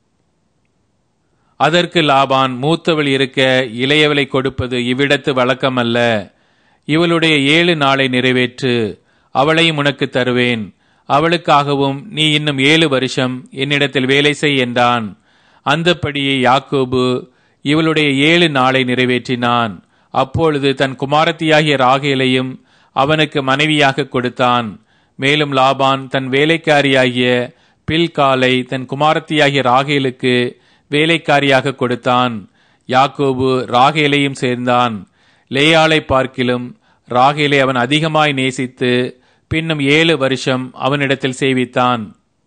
அதற்கு லாபான், மூத்தவள் இருக்க இளையவளை கொடுப்பது இவ்விடத்து வழக்கமல்ல. இவளுடைய 7 நாளை நிறைவேற்று, அவளையும் உனக்கு தருவேன். அவளுக்காகவும் நீ இன்னும் 7 வருஷம் என்னிடத்தில் வேலை செய் என்றான். அந்தப்படியே யாக்கோபு இவளுடைய 7 நாளை நிறைவேற்றினான். அப்பொழுது தன் குமாரத்தியாகிய ராகேலையும் அவனுக்கு மனைவியாக கொடுத்தான். மேலும் லாபான் தன் வேலைக்காரியாகிய பில்காலை தன் குமாரத்தியாகிய ராகேலுக்கு வேலைக்காரியாக கொடுத்தான். யாக்கோபு ராகேலையும் சேர்ந்தான். லேயாளை பார்க்கிலும் ராகேலை அவன் அதிகமாய் நேசித்து பின்னும் 7 வருஷம் அவனிடத்தில் சேவித்தான்.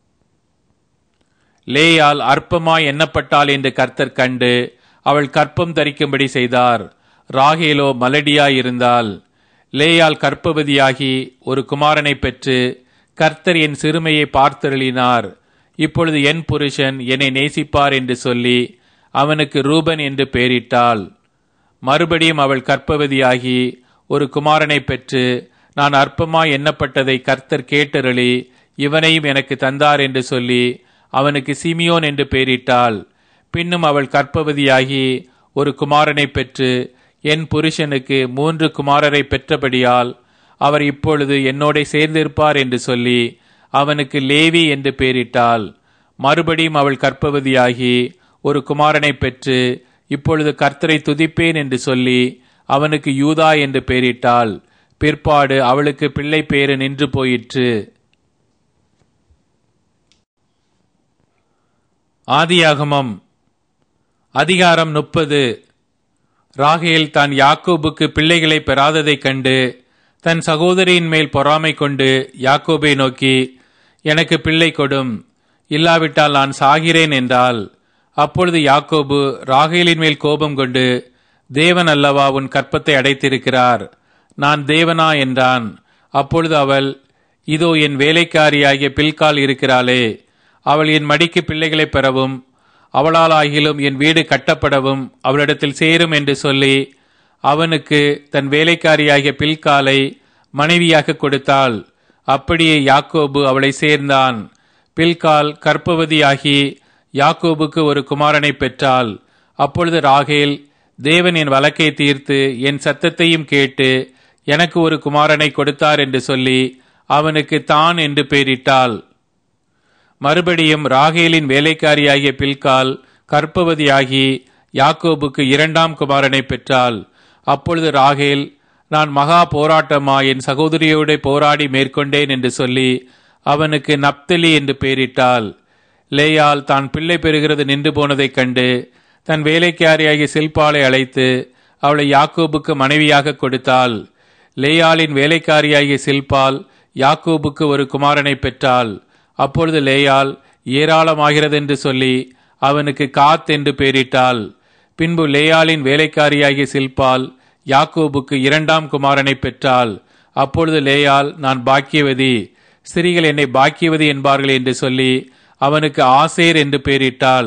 லேயாள் அற்பமாய் எண்ணப்பட்டாள் என்று கர்த்தர் கண்டு அவள் கற்பம் தரிக்கும்படி செய்தார். ராகேலோ மலடியாயிருந்தாள். லேயாள் கர்ப்பவதியாகி ஒரு குமாரனை பெற்று, கர்த்தர் என் சிறுமையை பார்த்தருளினார், இப்பொழுது என் புருஷன் என்னை நேசிப்பார் என்று சொல்லி அவனுக்கு ரூபன் என்று பெயரிட்டாள். மறுபடியும் அவள் கர்ப்பவதியாகி ஒரு குமாரனை பெற்று, நான் அற்பமாய் எண்ணப்பட்டதை கர்த்தர் கேட்டருளி இவனையும் எனக்கு தந்தார் என்று சொல்லி அவனுக்கு சிமியோன் என்று பெயரிட்டாள். பின்னும் அவள் கர்ப்பவதியாகி ஒரு குமாரனை பெற்று, என் புருஷனுக்கு 3 குமாரரை பெற்றபடியால் அவர் இப்பொழுது என்னோட சேர்ந்திருப்பார் என்று சொல்லி அவனுக்கு லேவி என்று பெயரிட்டாள். மறுபடியும் அவள் கர்ப்பவதியாகி ஒரு குமாரனை பெற்று, இப்பொழுது கர்த்தரை துதிப்பேன் என்று சொல்லி அவனுக்கு யூதா என்று பெயரிட்டாள். பிற்பாடு அவளுக்கு பிள்ளை பேறு நின்று போயிற்று. ஆதியாகமம் அதிகாரம் 30. ராகேல் தான் யாக்கோபுக்கு பிள்ளைகளை பெறாததைக் கண்டு தன் சகோதரியின் மேல் பொறாமை கொண்டு யாக்கோபை நோக்கி, எனக்கு பிள்ளை கொடும், இல்லாவிட்டால் நான் சாகிறேன் என்றாள். அப்பொழுது யாக்கோபு ராகேலின் மேல் கோபம் கொண்டு, தேவன் அல்லவா உன் கற்பத்தை அடைத்திருக்கிறார், நான் தேவனா என்றான். அப்பொழுது அவள், இதோ என் வேலைக்காரியாகிய பில்கால் இருக்கிறாளே, அவள் என் மடிக்கு பிள்ளைகளை பெறவும் அவளாலாகிலும் என் வீடு கட்டப்படவும் அவளிடத்தில் சேரும் என்று சொல்லி அவனுக்கு தன் வேலைக்காரியாகிய பில்காலை மனைவியாக கொடுத்தாள். அப்படியே யாக்கோபு அவளை சேர்ந்தான். பில்கால் கர்ப்பவதியாகி யாக்கோபுக்கு ஒரு குமாரனை பெற்றாள். அப்பொழுது ராகேல், தேவன் என் வழக்கை தீர்த்து என் சத்தத்தையும் கேட்டு எனக்கு ஒரு குமாரனை கொடுத்தார் என்று சொல்லி அவனுக்கு தான் என்று பெயரிட்டாள். மறுபடியும் ராகேலின் வேலைக்காரியாகிய பில்கால் கர்ப்பவதியாகி யாக்கோபுக்கு 2ஆம் குமாரனை பெற்றாள். அப்பொழுது ராகேல், நான் மகா போராட்டமாய் என் சகோதரியோட போராடி மேற்கொண்டேன் என்று சொல்லி அவனுக்கு நப்தலி என்று பெயரிட்டாள். லேயாள் தான் பிள்ளை பெறுகிறது நின்று போனதைக் கண்டு தன் வேலைக்காரியாகிய சில்பாலை அழைத்து அவளை யாக்கோபுக்கு மனைவியாக கொடுத்தாள். லேயாளின் வேலைக்காரியாகிய சில்பால் யாக்கோபுக்கு ஒரு குமாரனை பெற்றாள். அப்பொழுது லேயாள் ஏராளமாகிறது என்று சொல்லி அவனுக்கு காத் என்று பெயரிட்டாள். பின்பு லேயாளின் வேலைக்காரியாகிய சில்பால் யாக்கோபுக்கு 2ஆம் குமாரனை பெற்றாள். அப்பொழுது லேயாள், நான் பாக்கியவதி, ஸ்திரீகள் என்னை பாக்கியவதி என்பார்கள் என்று சொல்லி அவனுக்கு ஆசேர் என்று பெயரிட்டாள்.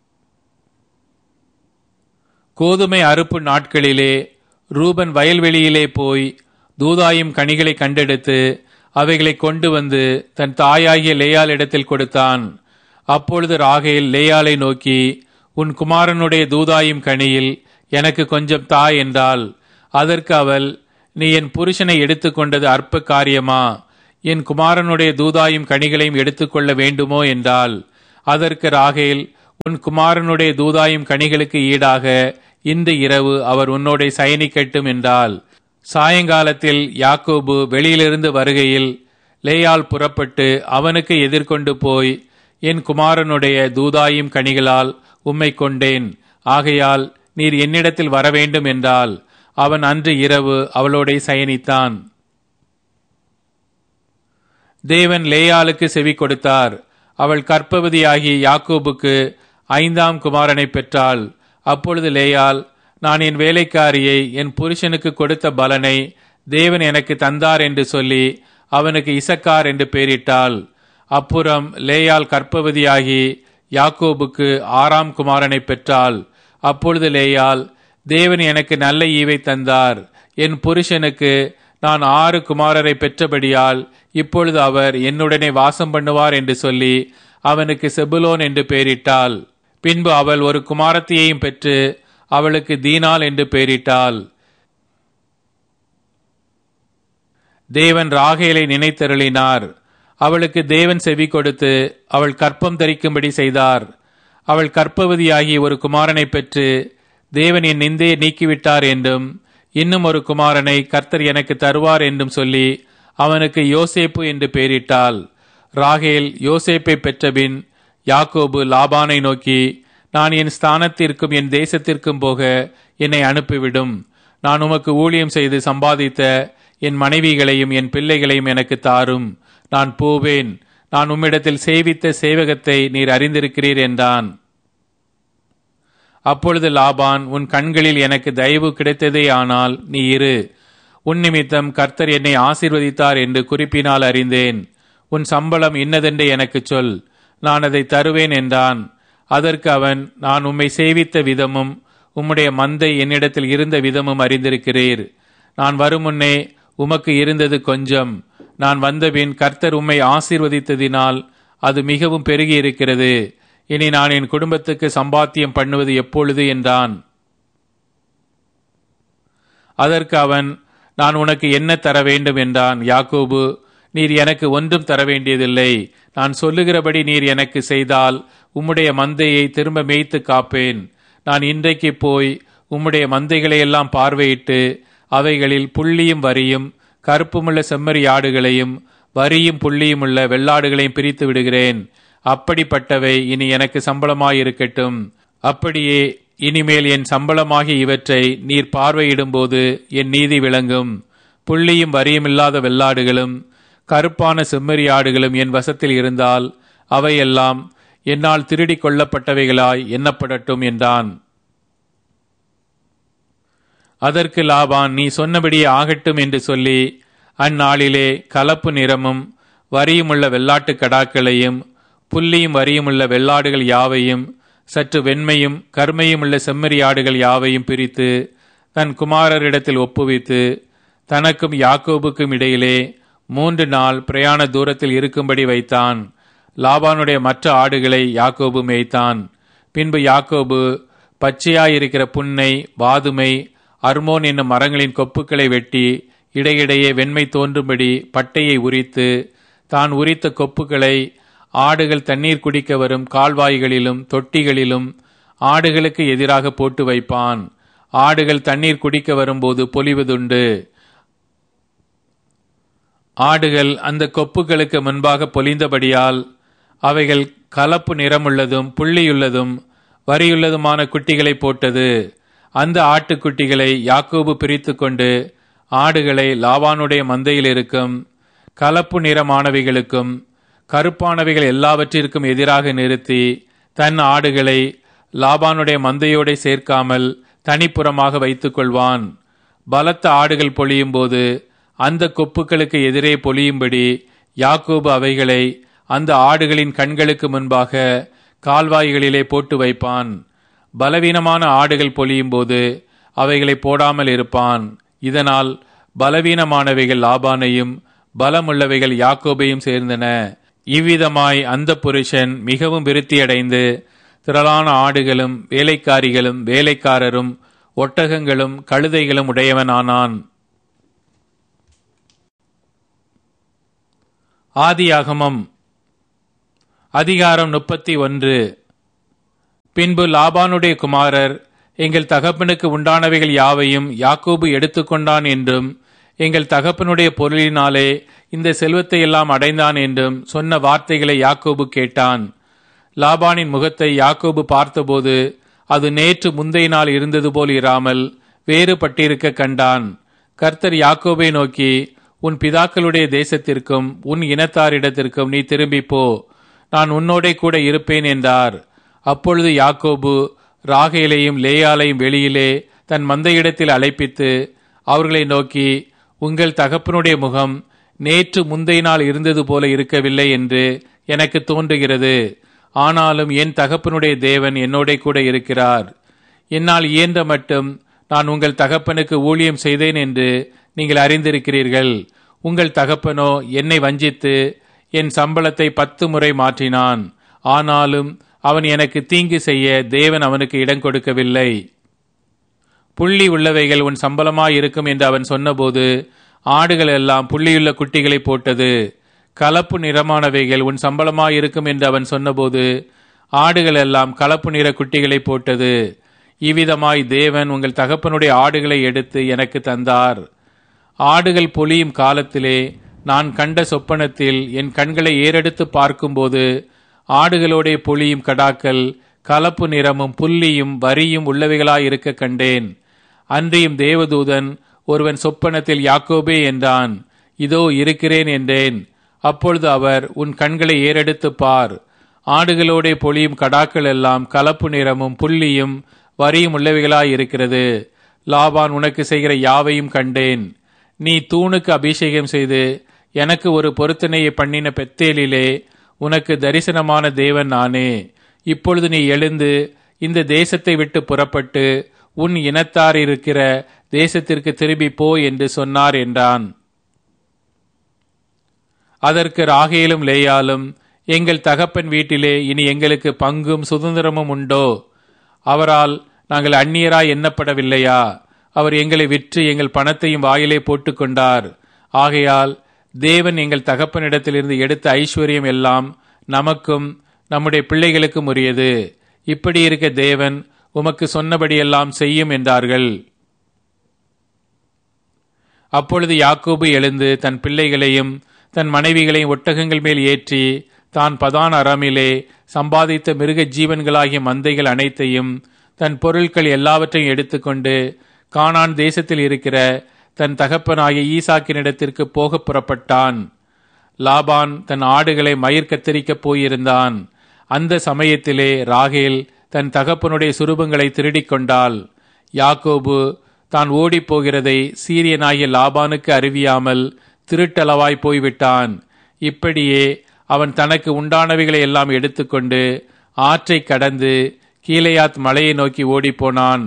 கோதுமை அறுப்பு நாட்களிலே ரூபன் வயல்வெளியிலே போய் தூதாயும் கனிகளை கண்டெடுத்து அவைகளை கொண்டு வந்து தன் தாயாகிய லேயாள் இடத்தில் கொடுத்தான். அப்பொழுது ராகேல் லேயாளை நோக்கி, உன் குமாரனுடைய தூதாயும் கனியில் எனக்கு கொஞ்சம் தா என்றாள். அதற்கு அவள், நீ என் புருஷனை எடுத்துக்கொண்டது அற்ப காரியமா? என் குமாரனுடைய தூதாயும் கனிகளையும் எடுத்துக்கொள்ள வேண்டுமோ என்றாள். அதற்கு ராகேல், உன் குமாரனுடைய தூதாயும் கனிகளுக்கு ஈடாக இன்று இரவு அவர் உன்னோடே சயனிக்கட்டும் என்றாள். சாயங்காலத்தில் யாக்கோபு வெளியிலிருந்து வருகையில் லேயாள் புறப்பட்டு அவனுக்கு எதிர்கொண்டு போய், என் குமாரனுடைய தூதாயும் கனிகளால் உம்மை கொண்டேன், ஆகையால் நீர் என்னிடத்தில் வரவேண்டும் என்றால் அவன் அன்று இரவு அவளோடே சயனித்தான். தேவன் லேயாளுக்கு செவி கொடுத்தார். அவள் கர்ப்பவதியாகி யாக்கோபுக்கு 5ஆம் குமாரனை பெற்றாள். அப்பொழுது லேயாள், நான் என் வேலைக்காரியை என் புருஷனுக்கு கொடுத்த பலனை தேவன் எனக்கு தந்தார் என்று சொல்லி அவனுக்கு இசக்கார் என்று பெயரிட்டாள். அப்புறம் லேயாள் கர்ப்பவதியாகி யாக்கோபுக்கு 6ஆம் குமாரனை பெற்றாள். அப்பொழுது லேயாள், தேவன் எனக்கு நல்ல ஈவை தந்தார், என் புருஷனுக்கு நான் 6 குமாரரை பெற்றபடியால் இப்பொழுது அவர் என்னுடனே வாசம் பண்ணுவார் என்று சொல்லி அவனுக்கு செபுலோன் என்று பெயரிட்டாள். பின்பு அவள் ஒரு குமாரத்தியையும் பெற்று அவளுக்கு தீனாள் என்று பெயரிட்டாள். தேவன் ராகேலை நினைத்தருளினார். அவளுக்கு தேவன் செவி கொடுத்து அவள் கற்பம் தரிக்கும்படி செய்தார். அவள் கர்ப்பவதியாகி ஒரு குமாரனை பெற்று, தேவன் என் நிந்தையை நீக்கிவிட்டார் என்றும் இன்னும் ஒரு குமாரனை கர்த்தர் எனக்கு தருவார் என்றும் சொல்லி அவனுக்கு யோசேப்பு என்று பெயரிட்டாள். ராகேல் யோசேப்பை பெற்றபின் யாக்கோபு லாபானை நோக்கி, நான் என் ஸ்தானத்திற்கும் என் தேசத்திற்கும் போக என்னை அனுப்பிவிடும். நான் உமக்கு ஊழியம் செய்து சம்பாதித்த என் மனைவிகளையும் என் பிள்ளைகளையும் எனக்கு தாரும். நான் போவேன். நான் உம்மிடத்தில் சேவித்த சேவகத்தை நீர் அறிந்திருக்கிறீர் என்றான். அப்பொழுது லாபான், உன் கண்களில் எனக்கு தயவு கிடைத்ததே ஆனால் நீ இரு. உன் நிமித்தம் கர்த்தர் என்னை ஆசீர்வதித்தார் என்று குறிப்பினால் அறிந்தேன். உன் சம்பளம் இன்னதென்று எனக்கு சொல், நான் அதை தருவேன் என்றான். அதற்கு அவன், நான் உம்மை சேவித்த விதமும் உம்முடைய மந்தை என்னிடத்தில் இருந்த விதமும் அறிந்திருக்கிறீர். நான் வரும் முன்னே உமக்கு இருந்தது கொஞ்சம். நான் வந்தபின் கர்த்தர் உம்மை ஆசீர்வதித்ததினால் அது மிகவும் பெருகி இருக்கிறது. இனி நான் என் குடும்பத்துக்கு சம்பாத்தியம் பண்ணுவது எப்பொழுது என்றான். அதற்கு அவன், நான் உனக்கு என்ன தர வேண்டும் என்றான். யாக்கோபு, நீர் எனக்கு ஒன்றும் தர வேண்டியதில்லை. நான் சொல்லுகிறபடி நீர் எனக்கு செய்தால் உம்முடைய மந்தையை திரும்ப மேய்த்து காப்பேன். நான் இன்றைக்கு போய் உம்முடைய மந்தைகளையெல்லாம் பார்வையிட்டு அவைகளில் புள்ளியும் வரியும் கருப்புமுள்ள செம்மறி ஆடுகளையும் வரியும் புள்ளியும் உள்ள வெள்ளாடுகளையும் பிரித்து விடுகிறேன். அப்படிப்பட்டவை இனி எனக்கு சம்பளமாயிருக்கட்டும். அப்படியே இனிமேல் என் சம்பளமாகி இவற்றை நீர் பார்வையிடும்போது என் நீதி விளங்கும். புள்ளியும் வரியும் இல்லாத வெள்ளாடுகளும் கருப்பான செம்மறி ஆடுகளும் என் வசத்தில் இருந்தால் அவையெல்லாம் என்னால் திருடி கொள்ளப்பட்டவைகளாய் எண்ணப்படட்டும் என்றான். அதற்கு லாபான், நீ சொன்னபடியே ஆகட்டும் என்று சொல்லி அந்நாளிலே கலப்பு நிறமும் வரியுமுள்ள வெள்ளாட்டு கடாக்களையும் புள்ளியும் வரியுமுள்ள வெள்ளாடுகள் யாவையும் சற்று வெண்மையும் கருமையும் உள்ள செம்மறி ஆடுகள் யாவையும் பிரித்து தன் குமாரரிடத்தில் ஒப்புவித்து தனக்கும் யாக்கோபுக்கும் இடையிலே 3 நாள் பிரயாண தூரத்தில் இருக்கும்படி வைத்தான். லாபானுடைய மற்ற ஆடுகளை யாக்கோபு மேய்த்தான். பின்பு யாக்கோபு பச்சையாயிருக்கிற புன்னை, வாதுமை, அர்மோன் என்னும் மரங்களின் கொப்புக்களை வெட்டி இடையிடையே வெண்மை தோன்றும்படி பட்டையை உரித்து தான் உரித்த கொப்புக்களை ஆடுகள் தண்ணீர் குடிக்க வரும் கால்வாய்களிலும் தொட்டிகளிலும் ஆடுகளுக்கு எதிராக போட்டு வைப்பான். ஆடுகள் தண்ணீர் குடிக்க வரும்போது பொலிவதுண்டு. ஆடுகள் அந்த கொப்புகளுக்கு முன்பாக பொலிந்தபடியால் அவைகள் கலப்பு நிறமுள்ளதும் புள்ளியுள்ளதும் வரியுள்ளதுமான குட்டிகளை போட்டது. அந்த ஆட்டுக்குட்டிகளை யாக்கோபு பிரித்து கொண்டு ஆடுகளை லாபானுடைய மந்தையில் இருக்கும் கலப்பு நிறமானவைகளுக்கும் கருப்பானவைகள் எல்லாவற்றிற்கும் எதிராக நிறுத்தி தன் ஆடுகளை லாபானுடைய மந்தையோடு சேர்க்காமல் தனிப்புறமாக வைத்துக் கொள்வான். பலத்த ஆடுகள் பொழியும் போது அந்த கொப்புக்களுக்கு எதிரே பொழியும்படி யாக்கோபு அவைகளை அந்த ஆடுகளின் கண்களுக்கு முன்பாக கால்வாய்களிலே போட்டு வைப்பான். பலவீனமான ஆடுகள் பொழியும் போது அவைகளை போடாமல் இருப்பான். இதனால் பலவீனமானவைகள் லாபானையும் பலமுள்ளவைகள் யாக்கோபையும் சேர்ந்தன. இவ்விதமாய் அந்த புருஷன் மிகவும் விருத்தியடைந்து திரளான ஆடுகளும் வேலைக்காரிகளும் வேலைக்காரரும் ஒட்டகங்களும் கழுதைகளும் உடையவனானான். ஆதியாகமம் அதிகாரம் 31. பின்பு லாபானுடைய குமாரர், எங்கள் தகப்பனுக்கு உண்டானவைகள் யாவையும் யாக்கோபு எடுத்துக்கொண்டான் என்றும், எங்கள் தகப்பனுடைய பொருளினாலே இந்த செல்வத்தை எல்லாம் அடைந்தான் என்றும் சொன்ன வார்த்தைகளை யாக்கோபு கேட்டான். லாபானின் முகத்தை யாக்கோபு பார்த்தபோது அது நேற்று முந்தைய நாள் இருந்தது போல் இராமல் வேறுபட்டிருக்க கண்டான். கர்த்தர் யாக்கோபை நோக்கி, உன் பிதாக்களுடைய தேசத்திற்கும் உன் இனத்தாரிடத்திற்கும் நீ திரும்பிப் போ, நான் உன்னோடே கூட இருப்பேன் என்றார். அப்பொழுது யாக்கோபு ராகேலையும் லேயாளையும் வெளியிலே தன் மந்தையிடத்தில் அழைப்பித்து அவர்களை நோக்கி, உங்கள் தகப்பனுடைய முகம் நேற்று முந்தைய நாள் இருந்தது போல இருக்கவில்லை என்று எனக்கு தோன்றுகிறது. ஆனாலும் என் தகப்பனுடைய தேவன் என்னோடே கூட இருக்கிறார். என்னால் இயன்ற மட்டும் நான் உங்கள் தகப்பனுக்கு ஊழியம் செய்தேன் என்று நீங்கள் அறிந்திருக்கிறீர்கள். உங்கள் தகப்பனோ என்னை வஞ்சித்து என் சம்பளத்தை 10 முறை மாற்றினான். ஆனாலும் அவன் எனக்கு தீங்கு செய்ய தேவன் அவனுக்கு இடம் கொடுக்கவில்லை. புள்ளி உள்ளவைகள் உன் சம்பளமாயிருக்கும் என்று அவன் சொன்னபோது ஆடுகள் எல்லாம் புள்ளியுள்ள குட்டிகளை போட்டது. கலப்பு நிறமானவைகள் உன் சம்பளமாயிருக்கும் என்று அவன் சொன்னபோது ஆடுகள் எல்லாம் கலப்பு நிற குட்டிகளை போட்டது. இவ்விதமாய் தேவன் உங்கள் தகப்பனுடைய ஆடுகளை எடுத்து எனக்கு தந்தார். ஆடுகள் பொலியும் காலத்திலே நான் கண்ட சொப்பனத்தில் என் கண்களை ஏறெடுத்து பார்க்கும்போது ஆடுகளோடைய பொலியும் கடாக்கள் கலப்பு நிறமும் புள்ளியும் வரியும் உள்ளவைகளாயிருக்க கண்டேன். அன்றியும் தேவதூதன் ஒருவன் சொப்பனத்தில் யாக்கோபே என்றான். இதோ இருக்கிறேன் என்றேன். அப்பொழுது அவர், உன் கண்களை ஏறெடுத்து பார், ஆடுகளோட பொலியும் கடாக்கள் எல்லாம் கலப்பு நிறமும் புள்ளியும் வரியும் உள்ளவைகளாயிருக்கிறது. லாபான் உனக்கு செய்கிற யாவையும் கண்டேன். நீ தூணுக்கு அபிஷேகம் செய்து எனக்கு ஒரு பொருத்தனையை பண்ணின பெத்தேலிலே உனக்கு தரிசனமான தேவன் நானே. இப்பொழுது நீ எழுந்து இந்த தேசத்தை விட்டு புறப்பட்டு உன் இனத்தார் இருக்கிற தேசத்திற்கு திரும்பி போ என்று சொன்னார் என்றான். அதற்கு ராகேலும் லேயாலும், எங்கள் தகப்பன் வீட்டிலே இனி எங்களுக்கு பங்கும் சுதந்திரமும் உண்டோ? அவரால் நாங்கள் அந்நியராய் எண்ணப்படவில்லையா? அவர் எங்களை விற்று எங்கள் பணத்தையும் வாயிலே போட்டுக்கொண்டார். ஆகையால் தேவன் எங்கள் தகப்பனிடத்திலிருந்து எடுத்த ஐஸ்வர்யம் எல்லாம் நமக்கும் நம்முடைய பிள்ளைகளுக்கும் உரியது. இப்படி இருக்க தேவன் உமக்கு சொன்னபடியெல்லாம் செய்யும் என்றார்கள். அப்பொழுது யாக்கோபு எழுந்து தன் பிள்ளைகளையும் தன் மனைவிகளையும் ஒட்டகங்கள் மேல் ஏற்றி தான் பதான் அராமிலே சம்பாதித்த மிருக ஜீவன்களாகிய மந்தைகள் அனைத்தையும் தன் பொருட்கள் எல்லாவற்றையும் எடுத்துக்கொண்டு கானான் தேசத்தில் இருக்கிற தன் தகப்பனாகிய ஈசாக்கினிடத்திற்கு போக புறப்பட்டான். லாபான் தன் ஆடுகளை மயிர் கத்தரிக்கப் போயிருந்தான். அந்த சமயத்திலே ராகேல் தன் தகப்பனுடைய சுரூபங்களை திருடிக் கொண்டாள். யாக்கோபு தான் ஓடிப் போகிறதை சீரியனாகிய லாபானுக்கு அறிவியாமல் திருட்டளவாய் போய்விட்டான். இப்படியே அவன் தனக்கு உண்டானவைகளை எல்லாம் எடுத்துக்கொண்டு ஆற்றை கடந்து கீலேயாத் மலையை நோக்கி ஓடிப்போனான்.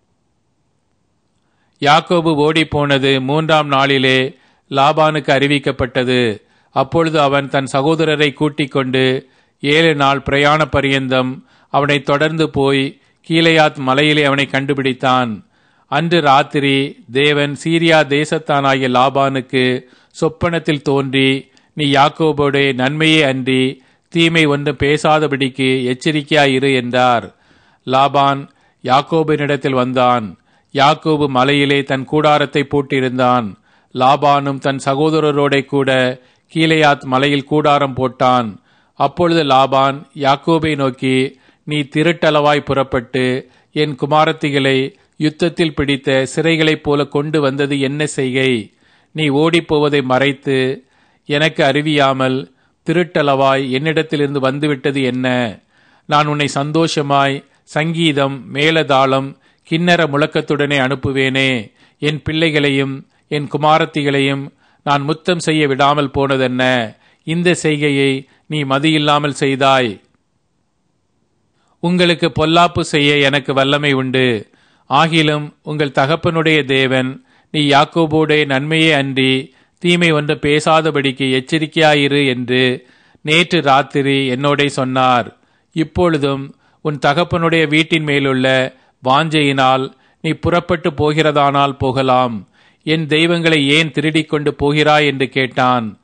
யாக்கோபு ஓடிப்போனது 3ஆம் நாளிலே லாபானுக்கு அறிவிக்கப்பட்டது. அப்பொழுது அவன் தன் சகோதரரை கூட்டிக் கொண்டு 7 நாள் பிரயாண பரியந்தம் அவனை தொடர்ந்து போய் கீலேயாத் மலையிலே அவனை கண்டுபிடித்தான். அன்று ராத்திரி தேவன் சீரியா தேசத்தானாகிய லாபானுக்கு சொப்பனத்தில் தோன்றி, நீ யாக்கோபோடே நன்மையே அன்றி தீமை ஒன்றும் பேசாதபடிக்கு எச்சரிக்கையாயிரு என்றார். லாபான் யாக்கோபினிடத்தில் வந்தான். யாக்கோபு மலையிலே தன் கூடாரத்தை போட்டிருந்தான். லாபானும் தன் சகோதரரோட கூட கீலேயாத் மலையில் கூடாரம் போட்டான். அப்பொழுது லாபான் யாக்கோபை நோக்கி, நீ திருட்டளவாய் புறப்பட்டு என் குமாரத்திகளை யுத்தத்தில் பிடித்த சிறைகளைப் போல கொண்டு வந்தது என்ன செய்கை? நீ ஓடிப்போவதை மறைத்து எனக்கு அறிவியாமல் திருட்டளவாய் என்னிடத்திலிருந்து வந்துவிட்டது என்ன? நான் உன்னை சந்தோஷமாய் சங்கீதம் மேலதாளம் கிண்ணற முழக்கத்துடனே அனுப்புவேனே. என் பிள்ளைகளையும் என் குமாரத்திகளையும் நான் முத்தம் செய்ய விடாமல் போனதென்ன? இந்த செய்கையை நீ மதியில்லாமல் செய்தாய். உங்களுக்கு பொல்லாப்பு செய்ய எனக்கு வல்லமை உண்டு. ஆகிலும் உங்கள் தகப்பனுடைய தேவன், நீ யாக்கோபோடே நன்மையே அன்றி தீமை ஒன்று பேசாதபடிக்கு எச்சரிக்கையாயிரு என்று நேற்று ராத்திரி என்னோடே சொன்னார். இப்பொழுதும் உன் தகப்பனுடைய வீட்டின் மேலுள்ள வாஞ்சையினால் நீ புறப்பட்டு போகிறதானால் போகலாம். என் தெய்வங்களை ஏன் திருடிக் கொண்டு போகிறாய் என்று கேட்டான்.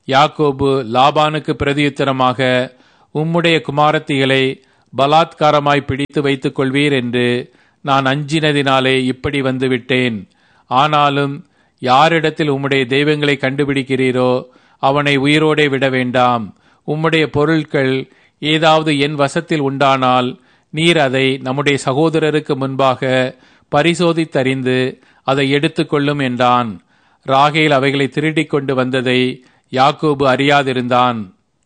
யாக்கோபு லாபானுக்கு பிரதியுத்தரமாக, உம்முடைய குமாரத்திகளை பலாத்காரமாய் பிடித்து வைத்துக் கொள்வீர் என்று நான் அஞ்சினதினாலே இப்படி வந்துவிட்டேன். ஆனாலும் யாரிடத்தில் உம்முடைய தெய்வங்களை கண்டுபிடிக்கிறீரோ அவனை உயிரோடே விட வேண்டாம். உம்முடைய பொருட்கள் ஏதாவது என் வசத்தில் உண்டானால் நீர் அதை நம்முடைய சகோதரருக்கு முன்பாக பரிசோதித்தறிந்து அதை எடுத்துக்கொள்ளும் என்றான். ராகேல் அவைகளை திருடிக் கொண்டு வந்ததை யாக்கோபு அறியாதிருந்தான்.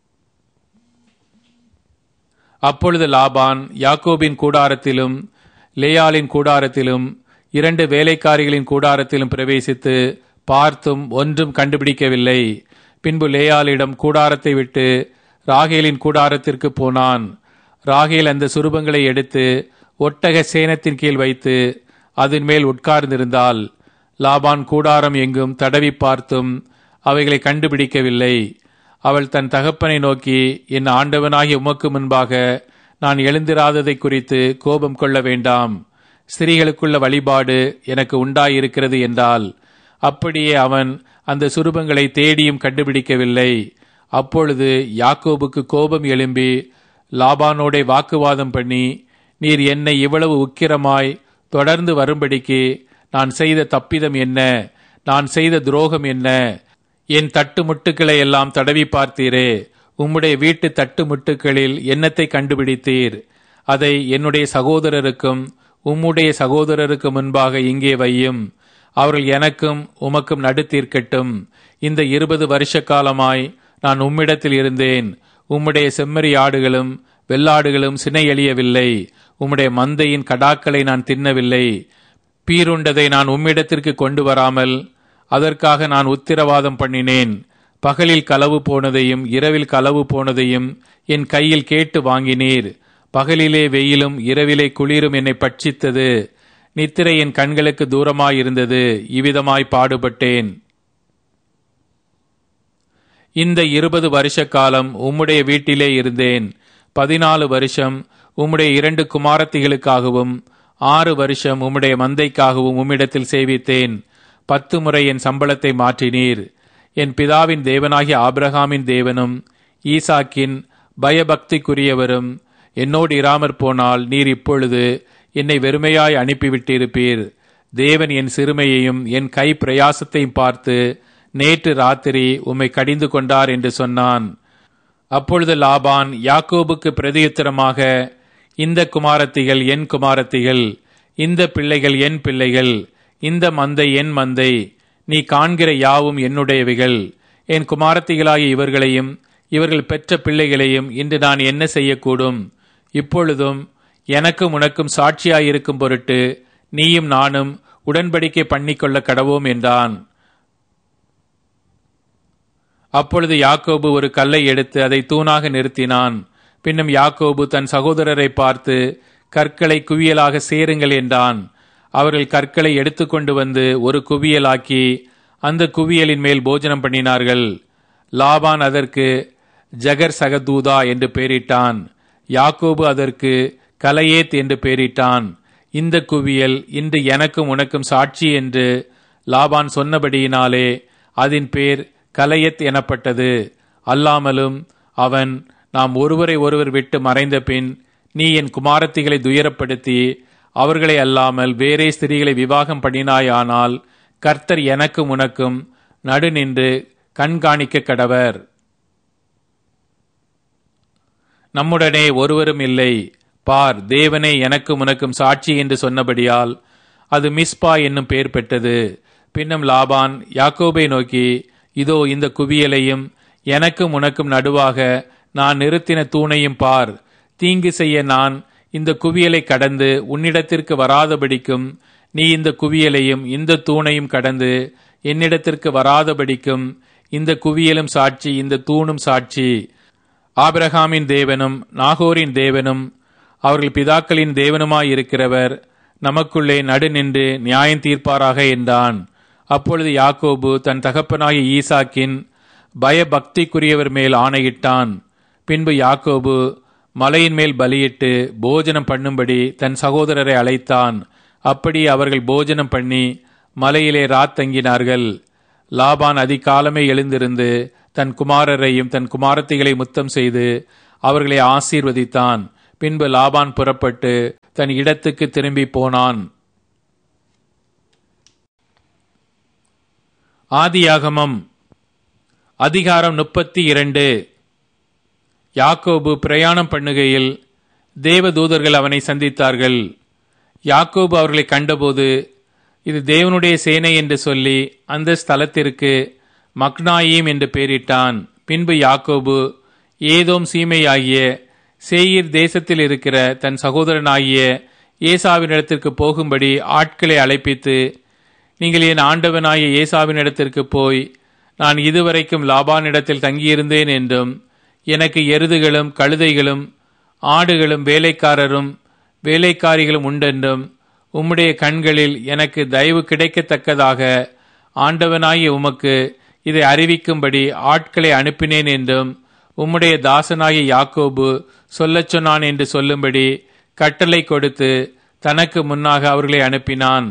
அப்பொழுது லாபான் யாக்கோபின் கூடாரத்திலும் லேயாளின் கூடாரத்திலும் 2 வேலைக்காரிகளின் கூடாரத்திலும் பிரவேசித்து பார்த்தும் ஒன்றும் கண்டுபிடிக்கவில்லை. பின்பு லேயாளிடம் கூடாரத்தை விட்டு ராகேலின் கூடாரத்திற்கு போனான். ராகேல் அந்த சுரூபங்களை எடுத்து ஒட்டக சேனத்தின் கீழ் வைத்து அதன் மேல் உட்கார்ந்திருந்தாள். லாபான் கூடாரம் எங்கும் தடவி பார்த்தும் அவைகளை கண்டுபிடிக்கவில்லை. அவள் தன் தகப்பனை நோக்கி, என் ஆண்டவனாகிய உமக்கு முன்பாக நான் எழுந்திராததை குறித்து கோபம் கொள்ள வேண்டாம். ஸ்திரீகளுக்குள்ள வழிபாடு எனக்கு உண்டாயிருக்கிறது என்றால். அப்படியே அவன் அந்த சுரூபங்களை தேடியும் கண்டுபிடிக்கவில்லை. அப்பொழுது யாக்கோபுக்கு கோபம் எழும்பி லாபானோடே வாக்குவாதம் பண்ணி, நீர் என்னை இவ்வளவு உக்கிரமாய் தொடர்ந்து வரும்படிக்கு நான் செய்த தப்பிதம் என்ன? நான் செய்த துரோகம் என்ன? என் தட்டு முட்டுக்களை எல்லாம் தடவி பார்த்தீரே. உம்முடைய வீட்டு தட்டு முட்டுக்களில் என்னத்தை கண்டுபிடித்தீர்? அதை என்னுடைய சகோதரருக்கும் உம்முடைய சகோதரருக்கு முன்பாக இங்கே வையும். அவர்கள் எனக்கும் உமக்கும் நடுத்தீர்க்கட்டும். இந்த 20 வருஷ காலமாய் நான் உம்மிடத்தில் இருந்தேன். உம்முடைய செம்மறி ஆடுகளும் வெள்ளாடுகளும் சினை எழியவில்லை. உம்முடைய மந்தையின் கடாக்களை நான் தின்னவில்லை. பீருண்டதை நான் உம்மிடத்திற்கு கொண்டு வராமல் அதற்காக நான் உத்திரவாதம் பண்ணினேன். பகலில் களவு போனதையும் இரவில் களவு போனதையும் என் கையில் கேட்டு வாங்கினீர். பகலிலே வெயிலும் இரவிலே குளிரும் என்னை பட்சித்தது. நித்திரை என் கண்களுக்கு தூரமாயிருந்தது. இவ்விதமாய் பாடுபட்டேன். இந்த 20 வருஷ காலம் உம்முடைய வீட்டிலே இருந்தேன். 14 வருஷம் உம்முடைய 2 குமாரத்திகளுக்காகவும் 6 வருஷம் உம்முடைய மந்தைக்காகவும் உம்மிடத்தில் சேவித்தேன். 10 முறை என் சம்பளத்தை மாற்றினீர். என் பிதாவின் தேவனாகிய ஆபிரகாமின் தேவனும் ஈசாக்கின் பயபக்திக்குரியவரும் என்னோடு இராமற் போனால் நீர் இப்பொழுது என்னை வெறுமையாய் அனுப்பிவிட்டிருப்பீர். தேவன் என் சிறுமையையும் என் கை பிரயாசத்தையும் பார்த்து நேற்று ராத்திரி உம்மை கடிந்து கொண்டார் என்று சொன்னான். அப்பொழுது லாபான் யாக்கோபுக்கு பிரதியுத்தரமாக, இந்த குமாரத்திகள் என் குமாரத்திகள், இந்த பிள்ளைகள் என் பிள்ளைகள், இந்த மந்தை என் மந்தை. நீ காண்கிற யாவும் என்னுடையவைகள். என் குமாரத்திகளாகிய இவர்களையும் இவர்கள் பெற்ற பிள்ளைகளையும் இன்று நான் என்ன செய்யக்கூடும்? இப்பொழுதும் எனக்கும் உனக்கும் சாட்சியாயிருக்கும் பொருட்டு நீயும் நானும் உடன்படிக்கை பண்ணிக்கொள்ள கடவோம் என்றான். அப்பொழுது யாக்கோபு ஒரு கல்லை எடுத்து அதை தூணாக நிறுத்தினான். பின்னும் யாக்கோபு தன் சகோதரரை பார்த்து, கற்களை குவியலாக சேருங்கள் என்றான். அவர்கள் கற்களை எடுத்துக்கொண்டு வந்து ஒரு குவியலாக்கி அந்த குவியலின் மேல் போஜனம் பண்ணினார்கள். லாபான் அதற்கு ஜகர் சகதூதா என்று பெயரிட்டான். யாக்கோபு அதற்கு கலையேத் என்று பெயரிட்டான். இந்த குவியல் இன்று எனக்கும் உனக்கும் சாட்சி என்று லாபான் சொன்னபடியினாலே அதன் பேர் கலையத் எனப்பட்டது. அல்லாமலும் அவன், நாம் ஒருவரை ஒருவர் விட்டு மறைந்த பின் நீ என் குமாரத்திகளை துயரப்படுத்தி அவர்களை அல்லாமல் வேறே ஸ்திரீகளை விவாகம் பண்ணினாயானால் கர்த்தர் எனக்கும் உனக்கும் நடு நின்று கண்காணிக்க கடவர். நம்முடனே ஒருவரும் இல்லை. பார், தேவனே எனக்கும் உனக்கும் சாட்சி என்று சொன்னபடியால் அது மிஸ்பா என்னும் பெயர் பெற்றது. பின்னும் லாபான் யாக்கோபை நோக்கி, இதோ இந்த குவியலையும் எனக்கும் உனக்கும் நடுவாக நான் நிறுத்தின தூணையும் பார். தீங்கு செய்ய நான் இந்த குவியலை கடந்து உன்னிடத்திற்கு வராதபடிக்கும் நீ இந்த குவியலையும் இந்த தூணையும் கடந்து என்னிடத்திற்கு வராதபடிக்கும் இந்த குவியலும் சாட்சி, இந்த தூணும் சாட்சி. ஆபிரகாமின் தேவனும் நாகோரின் தேவனும் அவர்கள் பிதாக்களின் தேவனுமாயிருக்கிறவர் நமக்குள்ளே நடு நின்று நியாயம் தீர்ப்பாராக என்றான். அப்பொழுது யாக்கோபு தன் தகப்பனாகிய ஈசாக்கின் பயபக்திக்குரியவர் மேல் ஆணையிட்டான். பின்பு யாக்கோபு மலையின் மேல் பலியிட்டு போஜனம் பண்ணும்படி தன் சகோதரரை அழைத்தான். அப்படி அவர்கள் போஜனம் பண்ணி மலையிலே ராத்தங்கினார்கள். லாபான் அதிகாலமே எழுந்திருந்து தன் குமாரரையும் தன் குமாரத்திகளை முத்தம் செய்து அவர்களை ஆசீர்வதித்தான். பின்பு லாபான் புறப்பட்டு தன் இடத்துக்கு திரும்பி போனான். ஆதியாகமம் அதிகாரம் 32. யாக்கோபு பிரயாணம் பண்ணுகையில் தேவதூதர்கள் அவனை சந்தித்தார்கள். யாக்கோபு அவர்களை கண்டபோது, இது தேவனுடைய சேனை என்று சொல்லி அந்த ஸ்தலத்திற்கு மக்னாயீம் என்று பெயரிட்டான். பின்பு யாக்கோபு ஏதோம் சீமையாகிய சேயீர் தேசத்தில் இருக்கிற தன் சகோதரனாகிய ஏசாவினிடத்திற்கு போகும்படி ஆட்களை அழைப்பித்து, நீங்கள் என் ஆண்டவனாகிய ஏசாவினிடத்திற்கு போய், நான் இதுவரைக்கும் லாபானிடத்தில் தங்கியிருந்தேன் என்றும், எனக்கு எருதுகளும் கழுதைகளும் ஆடுகளும் வேலைக்காரரும் வேலைக்காரிகளும் உண்டென்றும், உம்முடைய கண்களில் எனக்கு தயவு கிடைக்கத்தக்கதாக ஆண்டவனாகிய உமக்கு இதை அறிவிக்கும்படி ஆட்களை அனுப்பினேன் என்றும் உம்முடைய தாசனாகிய யாக்கோபு சொல்லச் சொன்னான் என்று சொல்லும்படி கட்டளை கொடுத்து தனக்கு முன்னாக அவர்களை அனுப்பினான்.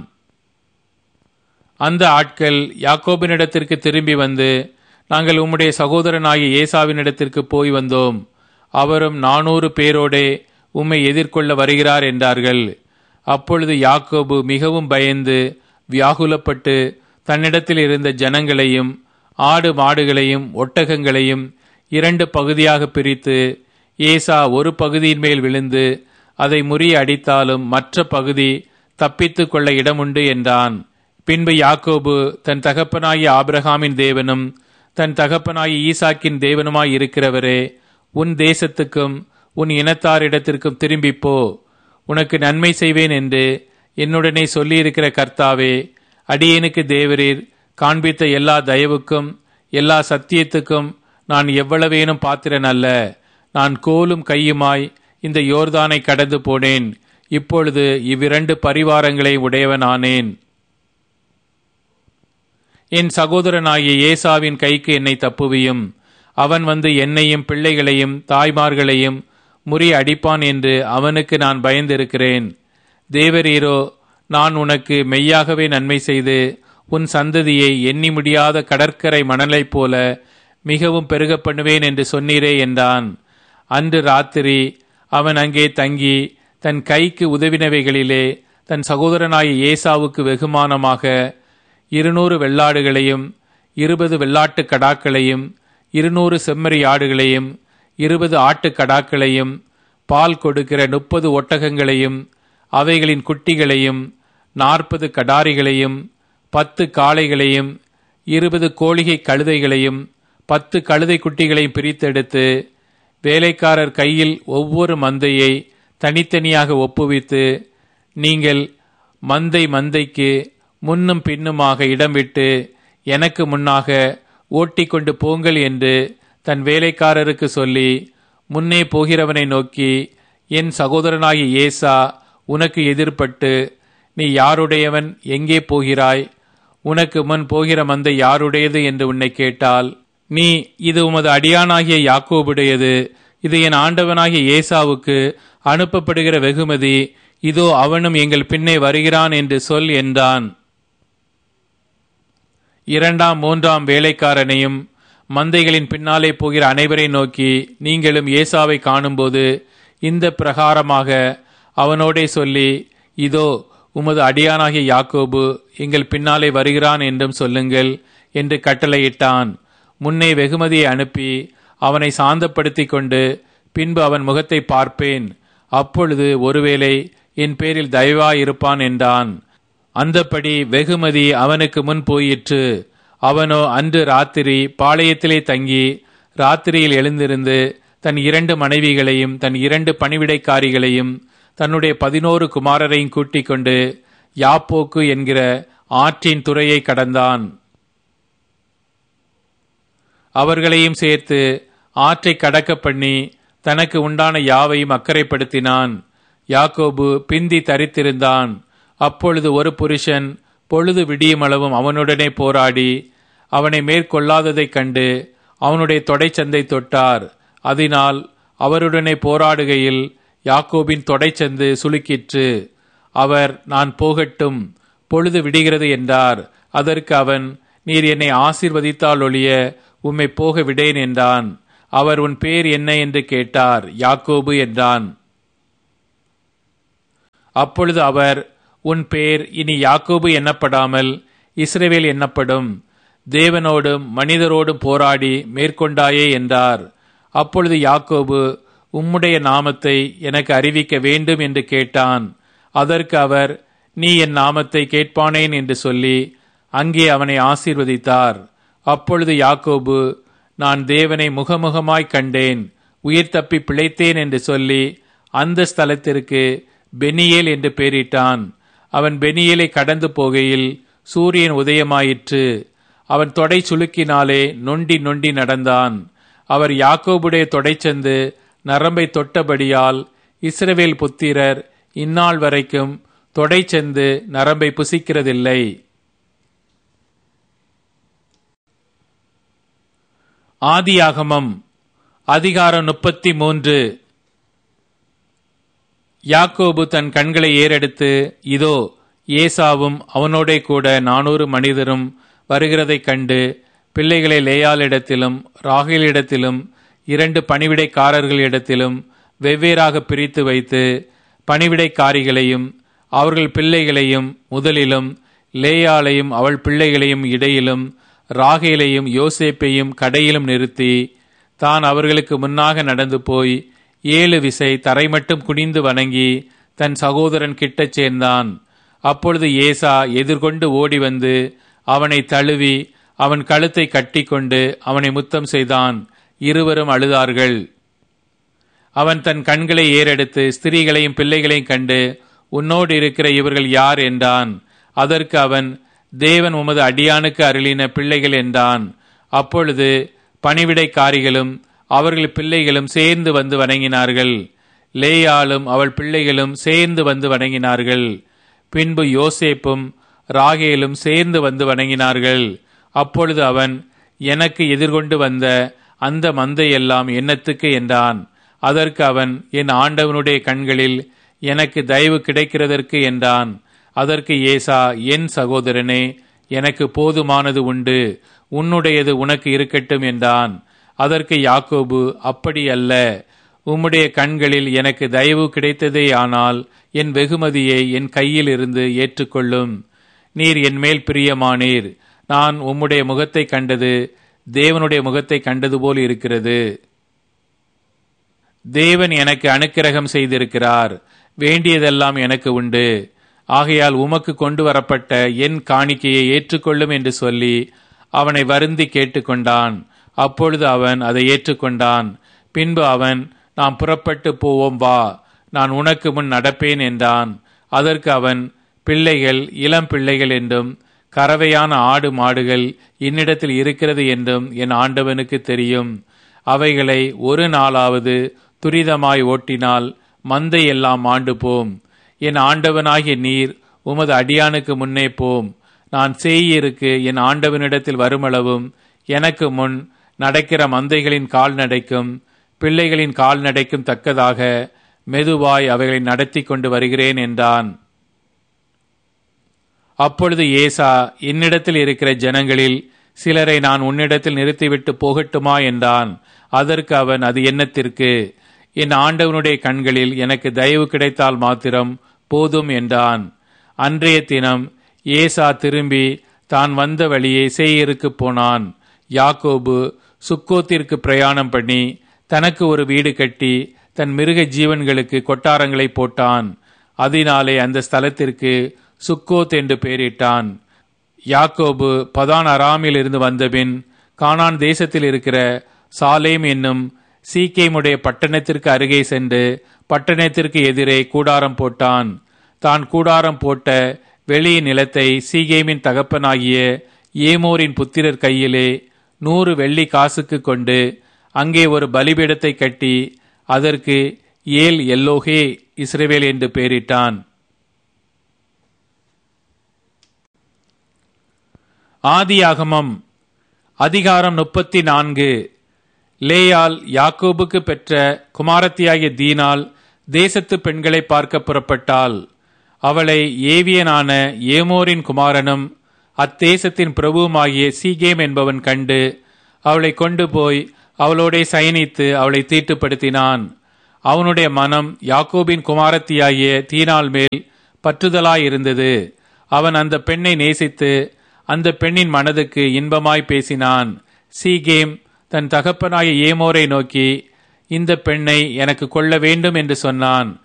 அந்த ஆட்கள் யாக்கோபினிடத்திற்கு திரும்பி வந்து, நாங்கள் உம்முடைய சகோதரனாகிய ஏசாவினிடத்திற்கு போய் வந்தோம். அவரும் 400 பேரோடே உம்மை எதிர்கொள்ள வருகிறார் என்றார்கள். அப்பொழுது யாக்கோபு மிகவும் பயந்து வியாகுலப்பட்டு தன்னிடத்தில் இருந்த ஜனங்களையும் ஆடு மாடுகளையும் ஒட்டகங்களையும் 2 பகுதியாக பிரித்து, ஏசா ஒரு பகுதியின் மேல் விழுந்து அதை முறிய அடித்தாலும் மற்ற பகுதி தப்பித்து கொள்ள இடமுண்டு என்றான். பின்பு யாக்கோபு தன் தகப்பனாகிய ஆபிரகாமின் தேவனும் தன் தகப்பனாகிய ஈசாக்கின் தேவனுமாய் இருக்கிறவரே, உன் தேசத்துக்கும் உன் இனத்தாரிடத்திற்கும் திரும்பிப்போ, உனக்கு நன்மை செய்வேன் என்று என்னுடனே சொல்லியிருக்கிற கர்த்தாவே, அடியேனுக்கு தேவரீர் காண்பித்த எல்லா தயவுக்கும் எல்லா சத்தியத்துக்கும் நான் எவ்வளவேனும் பாத்திரன் அல்ல. நான் கோலும் கையுமாய் இந்த யோர்தானை கடந்து போனேன். இப்பொழுது இவ்விரண்டு பரிவாரங்களை உடையவனானேன். என் சகோதரனாகிய ஏசாவின் கைக்கு என்னை தப்புவியும். அவன் வந்து என்னையும் பிள்ளைகளையும் தாய்மார்களையும் முறி அடிப்பான் என்று அவனுக்கு நான் பயந்திருக்கிறேன். தேவரீரோ, நான் உனக்கு மெய்யாகவே நன்மை செய்து உன் சந்ததியை எண்ணி முடியாத கடற்கரை மணலைப் போல மிகவும் பெருக பண்ணுவேன் என்று சொன்னீரே என்றான். அன்று ராத்திரி அவன் அங்கே தங்கி தன் கைக்கு உதவினவைகளிலே தன் சகோதரனாகிய ஏசாவுக்கு வெகுமானமாக 200 வெள்ளாடுகளையும் 20 வெள்ளாட்டு கடாக்களையும் 200 செம்மறி ஆடுகளையும் 20 ஆட்டு கடாக்களையும் பால் கொடுக்கிற 30 ஒட்டகங்களையும் அவைகளின் குட்டிகளையும் 40 கடாரிகளையும் 10 காளைகளையும் 20 கோழிகை கழுதைகளையும் 10 கழுதை குட்டிகளையும் பிரித்தெடுத்து வேலைக்காரர் கையில் ஒவ்வொரு மந்தையை தனித்தனியாக ஒப்புவித்து, நீங்கள் மந்தைக்கு முன்னும் பின்னுமாக இடம் விட்டு எனக்கு முன்னாக ஓட்டிக்கொண்டு போங்கள் என்று தன் வேலைக்காரருக்கு சொல்லி, முன்னே போகிறவனை நோக்கி, என் சகோதரனாகிய ஏசா உனக்கு எதிர்பட்டு, நீ யாருடையவன், எங்கே போகிறாய், உனக்கு முன் போகிற மந்தை யாருடையது என்று உன்னை கேட்டால், நீ இது உமது அடியானாகிய யாக்கோபுடையது, இது என் ஆண்டவனாகிய ஏசாவுக்கு அனுப்பப்படுகிற வெகுமதி, இதோ அவனும் எங்கள் பின்னே வருகிறான் என்று சொல் என்றான். 2ஆம் 3ஆம் வேலைக்காரனையும் மந்தைகளின் பின்னாலே போகிற அனைவரை நோக்கி, நீங்களும் ஏசாவை காணும்போது இந்த பிரகாரமாக அவனோடே சொல்லி, இதோ உமது அடியானாகிய யாக்கோபு எங்கள் பின்னாலே வருகிறான் என்றும் சொல்லுங்கள் என்று கட்டளையிட்டான். முன்னே வெகுமதியை அனுப்பி அவனை சாந்தப்படுத்தி கொண்டு பின்பு அவன் முகத்தை பார்ப்பேன், அப்பொழுது ஒருவேளை என் பேரில் தயவாயிருப்பான் என்றான். அந்தப்படி வெகுமதி அவனுக்கு முன் போயிற்று. அவனோ அன்று ராத்திரி பாளையத்திலே தங்கி ராத்திரியில் எழுந்திருந்து தன் 2 மனைவிகளையும் தன் 2 பணிவிடைக்காரிகளையும் தன்னுடைய 11 குமாரரையும் கூட்டிக் கொண்டு யாப்போக்கு என்கிற ஆற்றின் துறையை கடந்தான். அவர்களையும் சேர்த்து ஆற்றை கடக்க பண்ணி தனக்கு உண்டான யாவையும் அக்கறைப்படுத்தினான். யாக்கோபு பிந்தி தரித்திருந்தான். அப்பொழுது ஒரு புருஷன் பொழுது விடியுமளவும் அவனுடனே போராடி அவனை மேற்கொள்ளாததைக் கண்டு அவனுடைய தொடைச்சந்தை தொட்டார். அதனால் அவருடனே போராடுகையில் யாக்கோபின் தொடைச்சந்து சுளுக்கிற்று. அவர், நான் போகட்டும், பொழுது விடுகிறது என்றார். அதற்கு அவன், நீர் என்னை ஆசீர்வதித்தால் ஒழிய உம்மை போக விடேன் என்றான். அவர், உன் பேர் என்ன என்று கேட்டார். யாக்கோபு என்றான். அப்பொழுது அவர், உன் பேர் இனி யாக்கோபு எண்ணப்படாமல் இஸ்ரவேல் எண்ணப்படும். தேவனோடும் மனிதரோடும் போராடி மேற்கொண்டாயே என்றார். அப்பொழுது யாக்கோபு, உம்முடைய நாமத்தை எனக்கு அறிவிக்க வேண்டும் என்று கேட்டான். அதற்கு அவர், நீ என் நாமத்தை கேட்பானேன் என்று சொல்லி அங்கே அவனை ஆசீர்வதித்தார். அப்பொழுது யாக்கோபு, நான் தேவனை முகமுகமாய் கண்டேன், உயிர் தப்பி பிழைத்தேன் என்று சொல்லி அந்த ஸ்தலத்திற்கு பெனியேல் என்று பெயரிட்டான். அவன் பெனியேலை கடந்து போகையில் சூரியன் உதயமாயிற்று. அவன் தொடை சுளுக்கினாலே நொண்டி நொண்டி நடந்தான். அவர் யாக்கோபுடைய தொடைச்சந்து நரம்பை தொட்டபடியால் இஸ்ரவேல் புத்திரர் இந்நாள் வரைக்கும் தொடைச்சந்து நரம்பை புசிக்கிறதில்லை. ஆதியாகமம் அதிகாரம் 33. யாக்கோபு தன் கண்களை ஏறெடுத்து, இதோ ஏசாவும் அவனோடே கூட 400 மனிதரும் வருகிறதைக் கண்டு பிள்ளைகளை லேயாளிடத்திலும் ராகேலிடத்திலும் 2 பணிவிடைக்காரர்களிடத்திலும் வெவ்வேறாக பிரித்து வைத்து பணிவிடைக்காரிகளையும் அவர்கள் பிள்ளைகளையும் முதலிலும், லேயாளையும் அவள் பிள்ளைகளையும் இடையிலும், ராகேலையும் யோசேப்பையும் கடையிலும் நிறுத்தி தான் அவர்களுக்கு முன்னாக நடந்து போய் 7 விசை தரை மட்டும் குனிந்து வணங்கி தன் சகோதரன் கிட்டச் சேர்ந்தான். அப்பொழுது ஏசா எதிர்கொண்டு ஓடி வந்து அவனை தழுவி அவன் கழுத்தை கட்டி கொண்டு அவனை முத்தம் செய்தான். இருவரும் அழுதார்கள். அவன் தன் கண்களை ஏறெடுத்து ஸ்திரீகளையும் பிள்ளைகளையும் கண்டு, உன்னோடு இருக்கிற இவர்கள் யார் என்றான். அதற்கு அவன், தேவன் உமது அடியானுக்கு அருளின பிள்ளைகள் என்றான். அப்பொழுது பணிவிடைக்காரிகளும் அவர்கள் பிள்ளைகளும் சேர்ந்து வந்து வணங்கினார்கள். லேயாளும் அவள் பிள்ளைகளும் சேர்ந்து வந்து வணங்கினார்கள். பின்பு யோசேப்பும் ராகேலும் சேர்ந்து வந்து வணங்கினார்கள். அப்பொழுது அவன், எனக்கு எதிர்கொண்டு வந்த அந்த மந்தையெல்லாம் என்னத்துக்கு என்றான். அதற்கு அவன், என் ஆண்டவனுடைய கண்களில் எனக்கு தயவு கிடைக்கிறதற்கு என்றான். அதற்கு ஏசா, என் சகோதரனே, எனக்கு போதுமானது உண்டு, உன்னுடையது உனக்கு இருக்கட்டும் என்றான். அதற்கு யாக்கோபு, அப்படி அல்ல, உம்முடைய கண்களில் எனக்கு தயவு கிடைத்ததேயானால் என் வெகுமதியை என் கையில் இருந்து ஏற்றுக்கொள்ளும். நீர் என் மேல் பிரியமானீர். நான் உம்முடைய முகத்தை கண்டது தேவனுடைய முகத்தை கண்டது போல் இருக்கிறது. தேவன் எனக்கு அனுக்கிரகம் செய்திருக்கிறார். வேண்டியதெல்லாம் எனக்கு உண்டு. ஆகையால் உமக்கு கொண்டு வரப்பட்ட என் காணிக்கையை ஏற்றுக்கொள்ளும் என்று சொல்லி அவனை வருந்தி கேட்டுக்கொண்டான். அப்பொழுது அவன் அதை ஏற்றுக்கொண்டான். பின்பு அவன், நாம் புறப்பட்டு போவோம், வா, நான் உனக்கு முன் நடப்பேன் என்றான். அதற்கு அவன், பிள்ளைகள் இளம் பிள்ளைகள் என்றும் கறவையான ஆடு மாடுகள் என்னிடத்தில் இருக்கிறது என்றும் என் ஆண்டவனுக்கு தெரியும். அவைகளை ஒரு நாளாவது துரிதமாய் ஓட்டினால் மந்தை எல்லாம் மாண்டு போம். என் ஆண்டவனாகிய நீர் உமது அடியானுக்கு முன்னே போம். நான் சேயீருக்கு என் ஆண்டவனிடத்தில் வருமளவும் எனக்கு முன் நடக்கிற மந்தைகளின் கால்நடைக்கும் பிள்ளைகளின் கால்நடைக்கும் தக்கதாக மெதுவாய் அவைகளை நடத்தி கொண்டு வருகிறேன் என்றான். அப்பொழுது ஏசா, என்னிடத்தில் இருக்கிற ஜனங்களில் சிலரை நான் உன்னிடத்தில் நிறுத்திவிட்டு போகட்டுமா என்றான். அதற்கு அவன், அது என்னத்திற்கு? என் ஆண்டவனுடைய கண்களில் எனக்கு தயவு கிடைத்தால் மாத்திரம் போதும் என்றான். அன்றைய தினம் ஏசா திரும்பி தான் வந்த வழியே சேயீருக்கு போனான். யாக்கோபு சுக்கோத்திற்கு பிரயாணம் பண்ணி தனக்கு ஒரு வீடு கட்டி தன் மிருக ஜீவன்களுக்கு கொட்டாரங்களை போட்டான். அதனாலே அந்த ஸ்தலத்திற்கு சுக்கோத் என்று பெயரிட்டான். யாக்கோபு பதான் அராமில் இருந்து வந்தபின் கானான் தேசத்தில் இருக்கிற சாலேம் என்னும் சீக்கேமுடைய பட்டணத்திற்கு அருகே சென்று பட்டணத்திற்கு எதிரே கூடாரம் போட்டான். தான் கூடாரம் போட்ட வெளி நிலத்தை சீகேமின் தகப்பனாகிய ஏமோரின் புத்திரர் கையிலே 100 வெள்ளி காசுக்கு கொண்டு அங்கே ஒரு பலிபீடத்தை கட்டி அதற்கு ஏல் எல்லோகே இஸ்ரவேல் என்று பெயரிட்டான். ஆதியாகமம் அதிகாரம் 34. லேயாள் யாக்கோபுக்கு பெற்ற குமாரத்தியாகிய தீனாள் தேசத்து பெண்களை பார்க்க புறப்பட்டாள். அவளை ஏவியனான ஏமோரின் குமாரனும் அத்தேசத்தின் பிரபுவுமாகிய சீகேம் என்பவன் கண்டு அவளை கொண்டு போய் அவளோடே சயனித்து அவளை தீட்டுப்படுத்தினான். அவனுடைய மனம் யாக்கோபின் குமாரத்தியாகிய தீனாள் மேல் பற்றுதலாயிருந்தது. அவன் அந்த பெண்ணை நேசித்து அந்த பெண்ணின் மனதுக்கு இன்பமாய் பேசினான். சீகேம் தன் தகப்பனாய ஏமோரை நோக்கி, இந்த பெண்ணை எனக்கு கொள்ள வேண்டும் என்று சொன்னான்.